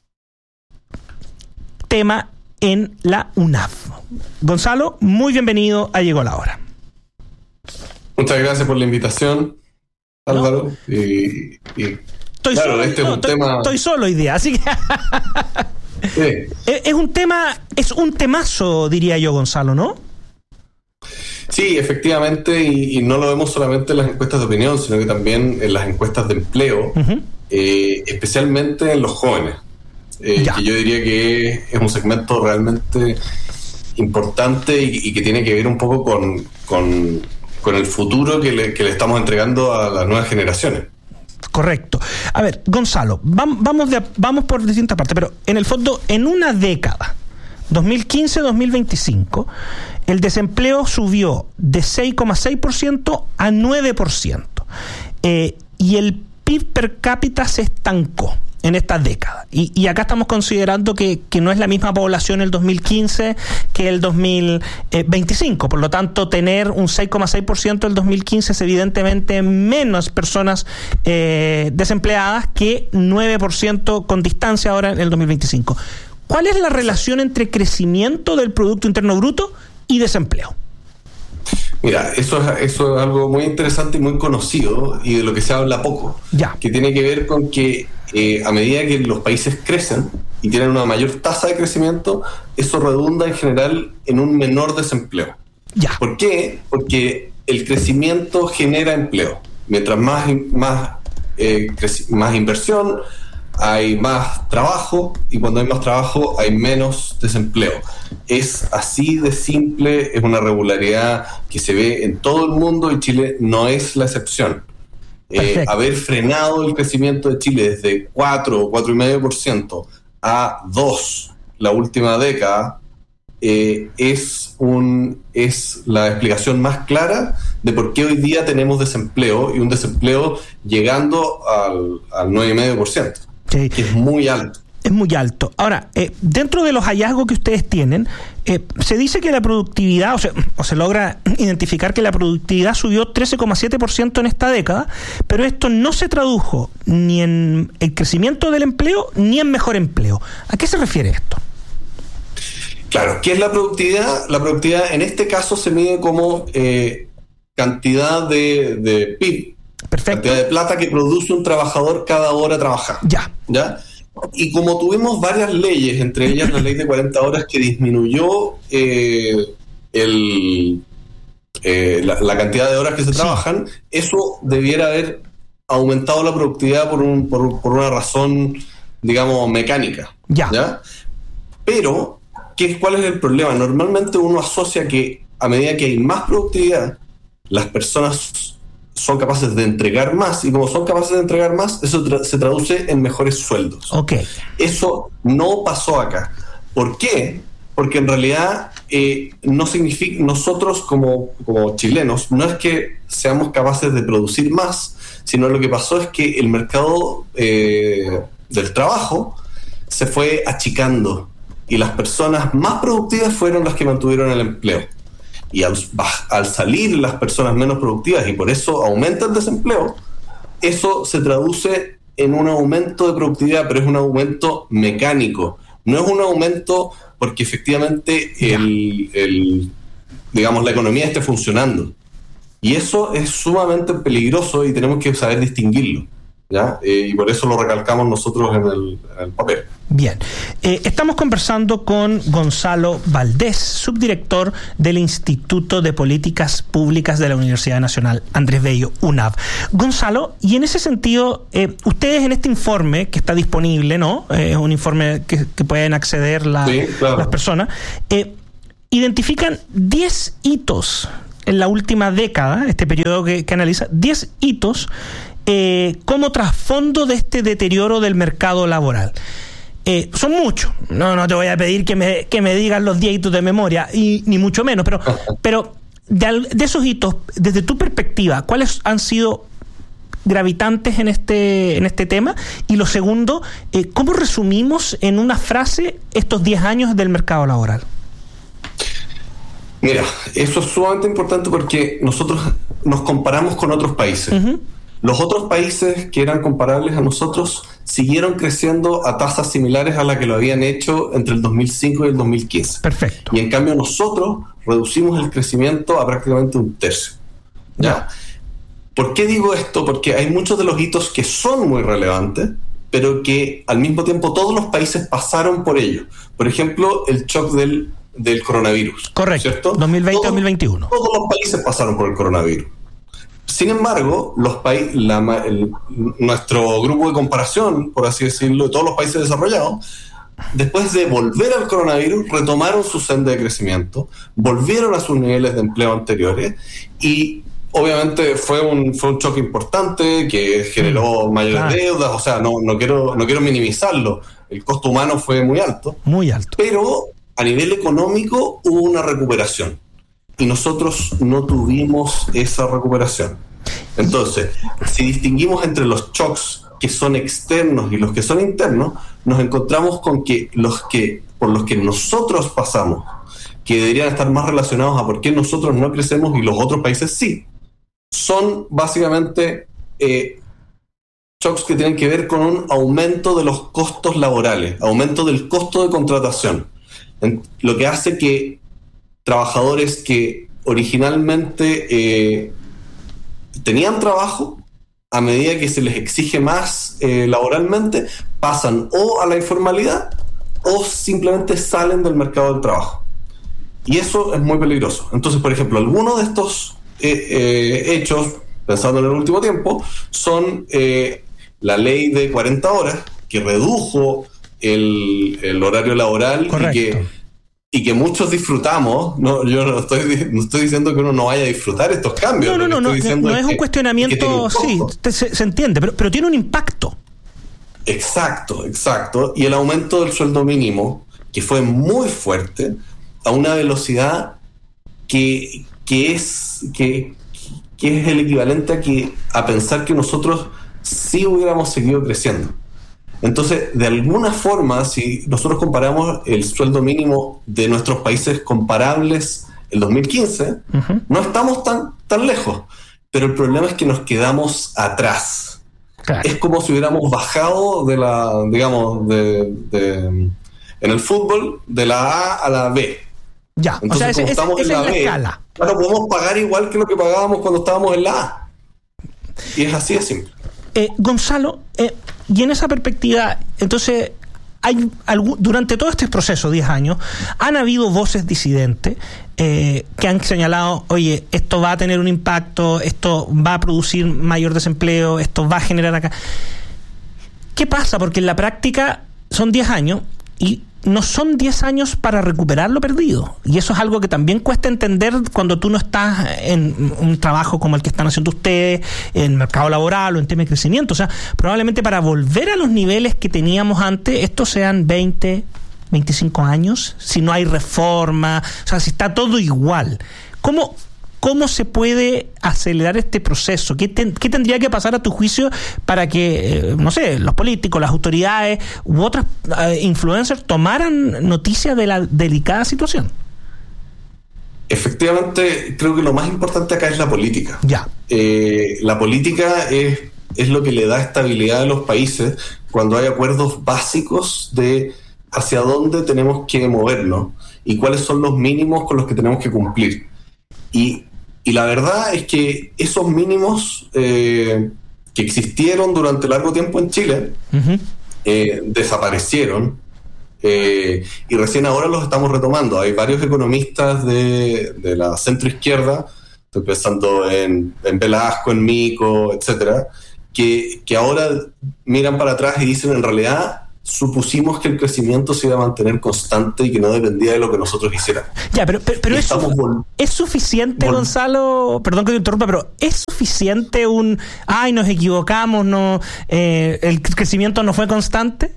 tema en la UNAV. Gonzalo, muy bienvenido a Llegó la Hora. Muchas gracias por la invitación, Álvaro. No. Estoy solo hoy día, así que sí. Es un temazo, diría yo, Gonzalo, ¿no? Sí, efectivamente, y no lo vemos solamente en las encuestas de opinión, sino que también en las encuestas de empleo, especialmente en los jóvenes, que yo diría que es un segmento realmente importante y que tiene que ver un poco con el futuro que le estamos entregando a las nuevas generaciones. Correcto. A ver, Gonzalo, vamos por distintas partes, pero en el fondo, en una década, 2015-2025, el desempleo subió de 6,6% a 9%, y el PIB per cápita se estancó en esta década. Y acá estamos considerando que no es la misma población el 2015 que el 2025. Por lo tanto, tener un 6,6% el 2015 es evidentemente menos personas desempleadas que 9% con distancia ahora en el 2025. ¿Cuál es la relación entre crecimiento del Producto Interno Bruto y desempleo? Mira, eso es algo muy interesante y muy conocido y de lo que se habla poco, que tiene que ver con que a medida que los países crecen y tienen una mayor tasa de crecimiento, eso redunda en general en un menor desempleo. ¿Por qué? Porque el crecimiento genera empleo. Mientras más inversión, hay más trabajo, y cuando hay más trabajo hay menos desempleo. Es así de simple, es una regularidad que se ve en todo el mundo y Chile no es la excepción. Haber frenado el crecimiento de Chile desde 4 o 4,5% a 2% la última década es la explicación más clara de por qué hoy día tenemos desempleo, y un desempleo llegando al 9,5%. Que es muy alto. Es muy alto. Ahora, dentro de los hallazgos que ustedes tienen, se dice que la productividad, o se logra identificar que la productividad subió 13,7% en esta década, pero esto no se tradujo ni en el crecimiento del empleo ni en mejor empleo. ¿A qué se refiere esto? Claro, ¿qué es la productividad? La productividad en este caso se mide como cantidad de PIB. Perfecto. Cantidad de plata que produce un trabajador cada hora trabajada. ¿Ya? Y como tuvimos varias leyes, entre ellas la ley de 40 horas que disminuyó la cantidad de horas que se trabajan, eso debiera haber aumentado la productividad por una razón, digamos, mecánica. ¿Ya? Pero, ¿cuál es el problema? Normalmente uno asocia que a medida que hay más productividad, las personas son capaces de entregar más, y como son capaces de entregar más, eso se traduce en mejores sueldos. Eso no pasó acá. ¿Por qué? Porque en realidad no significa, nosotros como chilenos, no es que seamos capaces de producir más, sino lo que pasó es que el mercado del trabajo se fue achicando, y las personas más productivas fueron las que mantuvieron el empleo. y al salir las personas menos productivas y por eso aumenta el desempleo, eso se traduce en un aumento de productividad, pero es un aumento mecánico. No es un aumento porque efectivamente la economía esté funcionando. Y eso es sumamente peligroso y tenemos que saber distinguirlo, ¿ya? Y por eso lo recalcamos nosotros en el papel. Bien, estamos conversando con Gonzalo Valdés, subdirector del Instituto de Políticas Públicas de la Universidad Nacional Andrés Bello, UNAV. Gonzalo, y en ese sentido, ustedes en este informe que está disponible, ¿no? Es un informe que pueden acceder las personas, identifican 10 hitos en la última década, este periodo que analiza, 10 hitos como trasfondo de este deterioro del mercado laboral. Son muchos, no te voy a pedir que me digas los 10 hitos de memoria, ni mucho menos, pero de esos hitos, desde tu perspectiva, ¿cuáles han sido gravitantes en este tema? Y lo segundo, ¿cómo resumimos en una frase estos 10 años del mercado laboral? Mira, eso es sumamente importante porque nosotros nos comparamos con otros países. Uh-huh. Los otros países que eran comparables a nosotros siguieron creciendo a tasas similares a las que lo habían hecho entre el 2005 y el 2015. Perfecto. Y en cambio nosotros reducimos el crecimiento a prácticamente un tercio. ¿Ya? ¿Por qué digo esto? Porque hay muchos de los hitos que son muy relevantes, pero que al mismo tiempo todos los países pasaron por ello. Por ejemplo, el shock del coronavirus. Correcto, ¿cierto? 2020-2021. Todos los países pasaron por el coronavirus. Sin embargo, nuestro grupo de comparación, por así decirlo, de todos los países desarrollados, después de volver al coronavirus, retomaron su senda de crecimiento, volvieron a sus niveles de empleo anteriores y obviamente fue un choque importante que generó mayores deudas, o sea, no quiero minimizarlo, el costo humano fue muy alto. Muy alto. Pero a nivel económico hubo una recuperación y nosotros no tuvimos esa recuperación. Entonces, si distinguimos entre los shocks que son externos y los que son internos, nos encontramos con que por los que nosotros pasamos, que deberían estar más relacionados a por qué nosotros no crecemos y los otros países sí, son básicamente shocks que tienen que ver con un aumento de los costos laborales, aumento del costo de contratación, lo que hace que trabajadores que originalmente tenían trabajo, a medida que se les exige más laboralmente, pasan o a la informalidad o simplemente salen del mercado del trabajo. Y eso es muy peligroso. Entonces, por ejemplo, algunos de estos hechos, pensando en el último tiempo, son la ley de 40 horas, que redujo el horario laboral y que muchos disfrutamos. Yo no estoy diciendo que uno no vaya a disfrutar estos cambios. No es un cuestionamiento, sí, se entiende, pero tiene un impacto. Exacto. Y el aumento del sueldo mínimo, que fue muy fuerte, a una velocidad que es el equivalente a pensar que nosotros sí hubiéramos seguido creciendo. Entonces, de alguna forma, si nosotros comparamos el sueldo mínimo de nuestros países comparables el 2015, no estamos tan lejos, pero el problema es que nos quedamos atrás. Claro. Es como si hubiéramos bajado en el fútbol de la A a la B. Ya, entonces, o sea, estamos en la B, escala. Claro, podemos pagar igual que lo que pagábamos cuando estábamos en la A. Y es así de simple. Gonzalo, y en esa perspectiva, entonces, durante todo este proceso, 10 años, han habido voces disidentes que han señalado, oye, esto va a tener un impacto, esto va a producir mayor desempleo, esto va a generar acá. ¿Qué pasa? Porque en la práctica son 10 años y no son 10 años para recuperar lo perdido. Y eso es algo que también cuesta entender cuando tú no estás en un trabajo como el que están haciendo ustedes, en el mercado laboral o en tema de crecimiento. O sea, probablemente para volver a los niveles que teníamos antes, estos sean 20, 25 años, si no hay reforma, o sea, si está todo igual. ¿Cómo se puede acelerar este proceso? ¿Qué tendría que pasar a tu juicio para que, no sé, los políticos, las autoridades u otras , influencers tomaran noticia de la delicada situación? efectivamente, creo que lo más importante acá es la política. Ya. La política es lo que le da estabilidad a los países cuando hay acuerdos básicos de hacia dónde tenemos que movernos y cuáles son los mínimos con los que tenemos que cumplir. Y la verdad es que esos mínimos que existieron durante largo tiempo en Chile desaparecieron y recién ahora los estamos retomando. Hay varios economistas de la centroizquierda, estoy pensando en Velasco, en Mico, etcétera, que ahora miran para atrás y dicen, en realidad supusimos que el crecimiento se iba a mantener constante y que no dependía de lo que nosotros hiciéramos. Ya, pero ¿es suficiente, Gonzalo? Perdón que te interrumpa, pero ¿es suficiente nos equivocamos, el crecimiento no fue constante?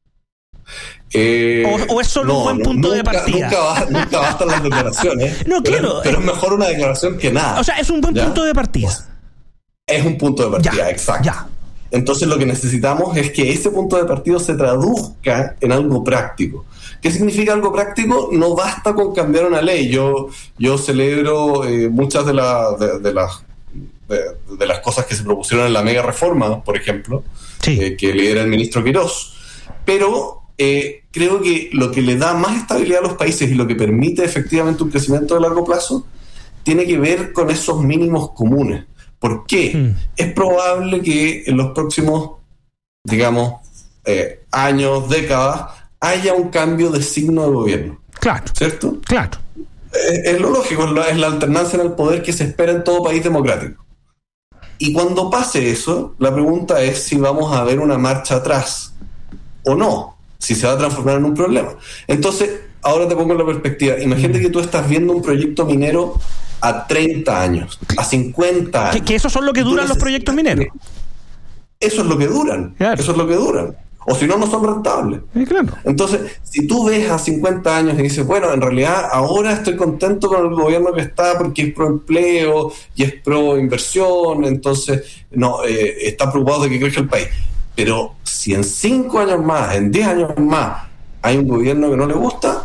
¿O es solo un buen punto de partida? Nunca bastan las declaraciones. No, claro. Pero es mejor una declaración que nada. O sea, es un buen punto de partida. Es un punto de partida, exacto. Ya. Entonces lo que necesitamos es que ese punto de partida se traduzca en algo práctico. ¿Qué significa algo práctico? No basta con cambiar una ley. Yo celebro muchas de las cosas que se propusieron en la mega reforma, por ejemplo, que lidera el ministro Quirós. Pero creo que lo que le da más estabilidad a los países y lo que permite efectivamente un crecimiento de largo plazo tiene que ver con esos mínimos comunes. ¿Por qué? Es probable que en los próximos, digamos, años, décadas, haya un cambio de signo de gobierno. Claro. ¿Cierto? Claro. Es lo lógico, es la alternancia en el poder que se espera en todo país democrático. Y cuando pase eso, la pregunta es si vamos a ver una marcha atrás o no, si se va a transformar en un problema. Entonces, ahora te pongo en la perspectiva. Imagínate que tú estás viendo un proyecto minero a 30 años, a 50 años. Que esos son lo que duran los proyectos mineros. Eso es lo que duran. Claro. Eso es lo que duran. O si no, no son rentables. Claro. Entonces, si tú ves a 50 años y dices, bueno, en realidad ahora estoy contento con el gobierno que está porque es pro empleo y es pro inversión, entonces está preocupado de que crezca el país. Pero si en 5 años más, en 10 años más, hay un gobierno que no le gusta,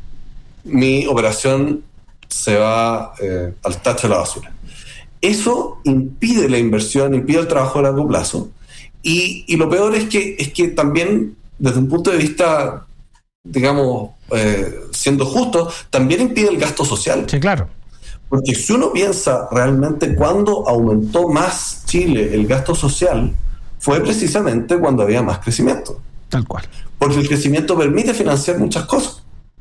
mi operación se va al tacho de la basura. Eso impide la inversión, impide el trabajo a largo plazo. Y lo peor es que también, desde un punto de vista, digamos, siendo justo, también impide el gasto social. Sí, claro. Porque si uno piensa realmente cuándo aumentó más Chile el gasto social, fue precisamente cuando había más crecimiento. Tal cual. Porque el crecimiento permite financiar muchas cosas.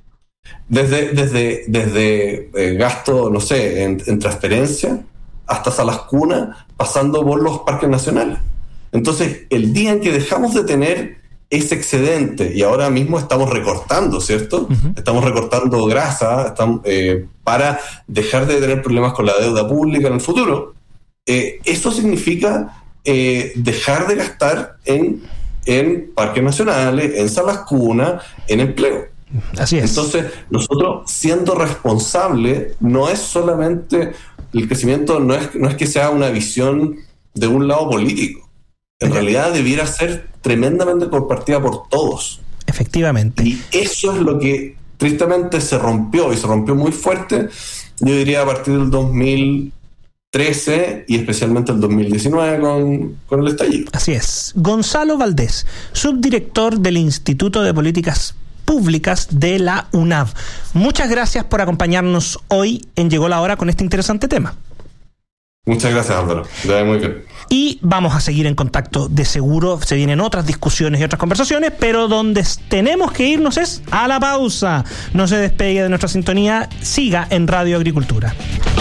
Desde gasto, no sé, en transferencia, hasta salas cunas, pasando por los parques nacionales. Entonces, el día en que dejamos de tener ese excedente, y ahora mismo estamos recortando, ¿cierto? Estamos recortando grasa para dejar de tener problemas con la deuda pública en el futuro. Eso significa dejar de gastar en parques nacionales, en salas cunas, en empleo. Así es. Entonces, nosotros, siendo responsables, no es solamente el crecimiento, no es que sea una visión de un lado político. En realidad debiera ser tremendamente compartida por todos. Efectivamente. Y eso es lo que tristemente se rompió, y se rompió muy fuerte, yo diría a partir del 2013 y especialmente el 2019 con el estallido. Así es. Gonzalo Valdés, subdirector del Instituto de Políticas Públicas de la UNAV. Muchas gracias por acompañarnos hoy en Llegó la Hora con este interesante tema. Muchas gracias, Álvaro. Te va muy bien. Y vamos a seguir en contacto, de seguro. Se vienen otras discusiones y otras conversaciones, pero donde tenemos que irnos es a la pausa. No se despegue de nuestra sintonía, siga en Radio Agricultura.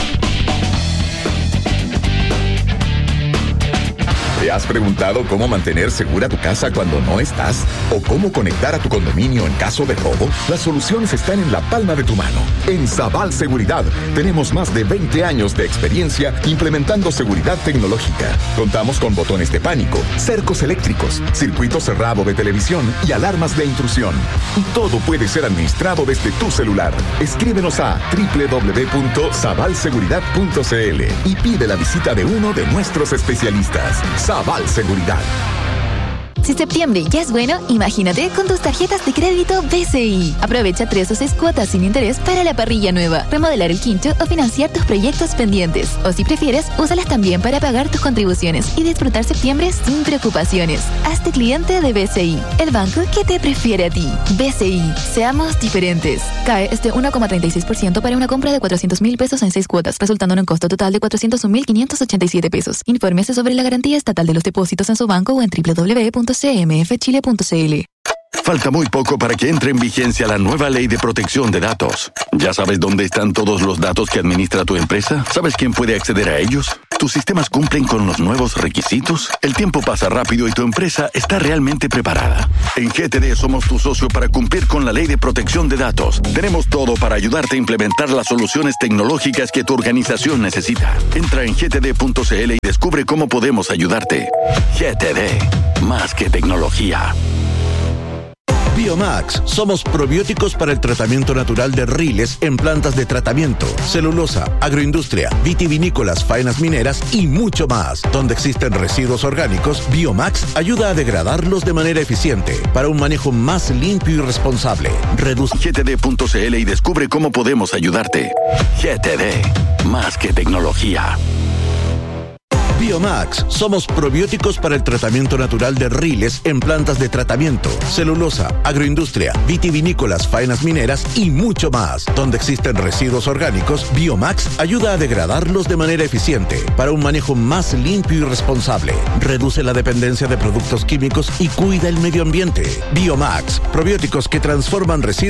¿Te has preguntado cómo mantener segura tu casa cuando no estás? ¿O cómo conectar a tu condominio en caso de robo? Las soluciones están en la palma de tu mano. En Sabal Seguridad tenemos más de 20 años de experiencia implementando seguridad tecnológica. Contamos con botones de pánico, cercos eléctricos, circuito cerrado de televisión y alarmas de intrusión. Y todo puede ser administrado desde tu celular. Escríbenos a www.sabalseguridad.cl y pide la visita de uno de nuestros especialistas. Sabal Seguridad. Si septiembre ya es bueno, imagínate con tus tarjetas de crédito BCI. Aprovecha 3 o 6 cuotas sin interés para la parrilla nueva, remodelar el quincho o financiar tus proyectos pendientes. O si prefieres, úsalas también para pagar tus contribuciones y disfrutar septiembre sin preocupaciones. Hazte cliente de BCI, el banco que te prefiere a ti. BCI, seamos diferentes. CAE es de 1,36% para una compra de 400,000 pesos en 6 cuotas, resultando en un costo total de 401,587 pesos. Infórmese sobre la garantía estatal de los depósitos en su banco o en www.cmfchile.cl. Falta muy poco para que entre en vigencia la nueva Ley de Protección de Datos. ¿Ya sabes dónde están todos los datos que administra tu empresa? ¿Sabes quién puede acceder a ellos? ¿Tus sistemas cumplen con los nuevos requisitos? El tiempo pasa rápido y tu empresa está realmente preparada. En GTD somos tu socio para cumplir con la Ley de Protección de Datos. Tenemos todo para ayudarte a implementar las soluciones tecnológicas que tu organización necesita. Entra en gtd.cl y descubre cómo podemos ayudarte. GTD, más que tecnología. Biomax, somos probióticos para el tratamiento natural de riles en plantas de tratamiento, celulosa, agroindustria, vitivinícolas, faenas mineras y mucho más. Donde existen residuos orgánicos, Biomax ayuda a degradarlos de manera eficiente para un manejo más limpio y responsable. Reduce gtd.cl y descubre cómo podemos ayudarte. GTD, más que tecnología. Biomax, somos probióticos para el tratamiento natural de riles en plantas de tratamiento, celulosa, agroindustria, vitivinícolas, faenas mineras y mucho más. Donde existen residuos orgánicos, Biomax ayuda a degradarlos de manera eficiente para un manejo más limpio y responsable. Reduce la dependencia de productos químicos y cuida el medio ambiente. Biomax, probióticos que transforman residuos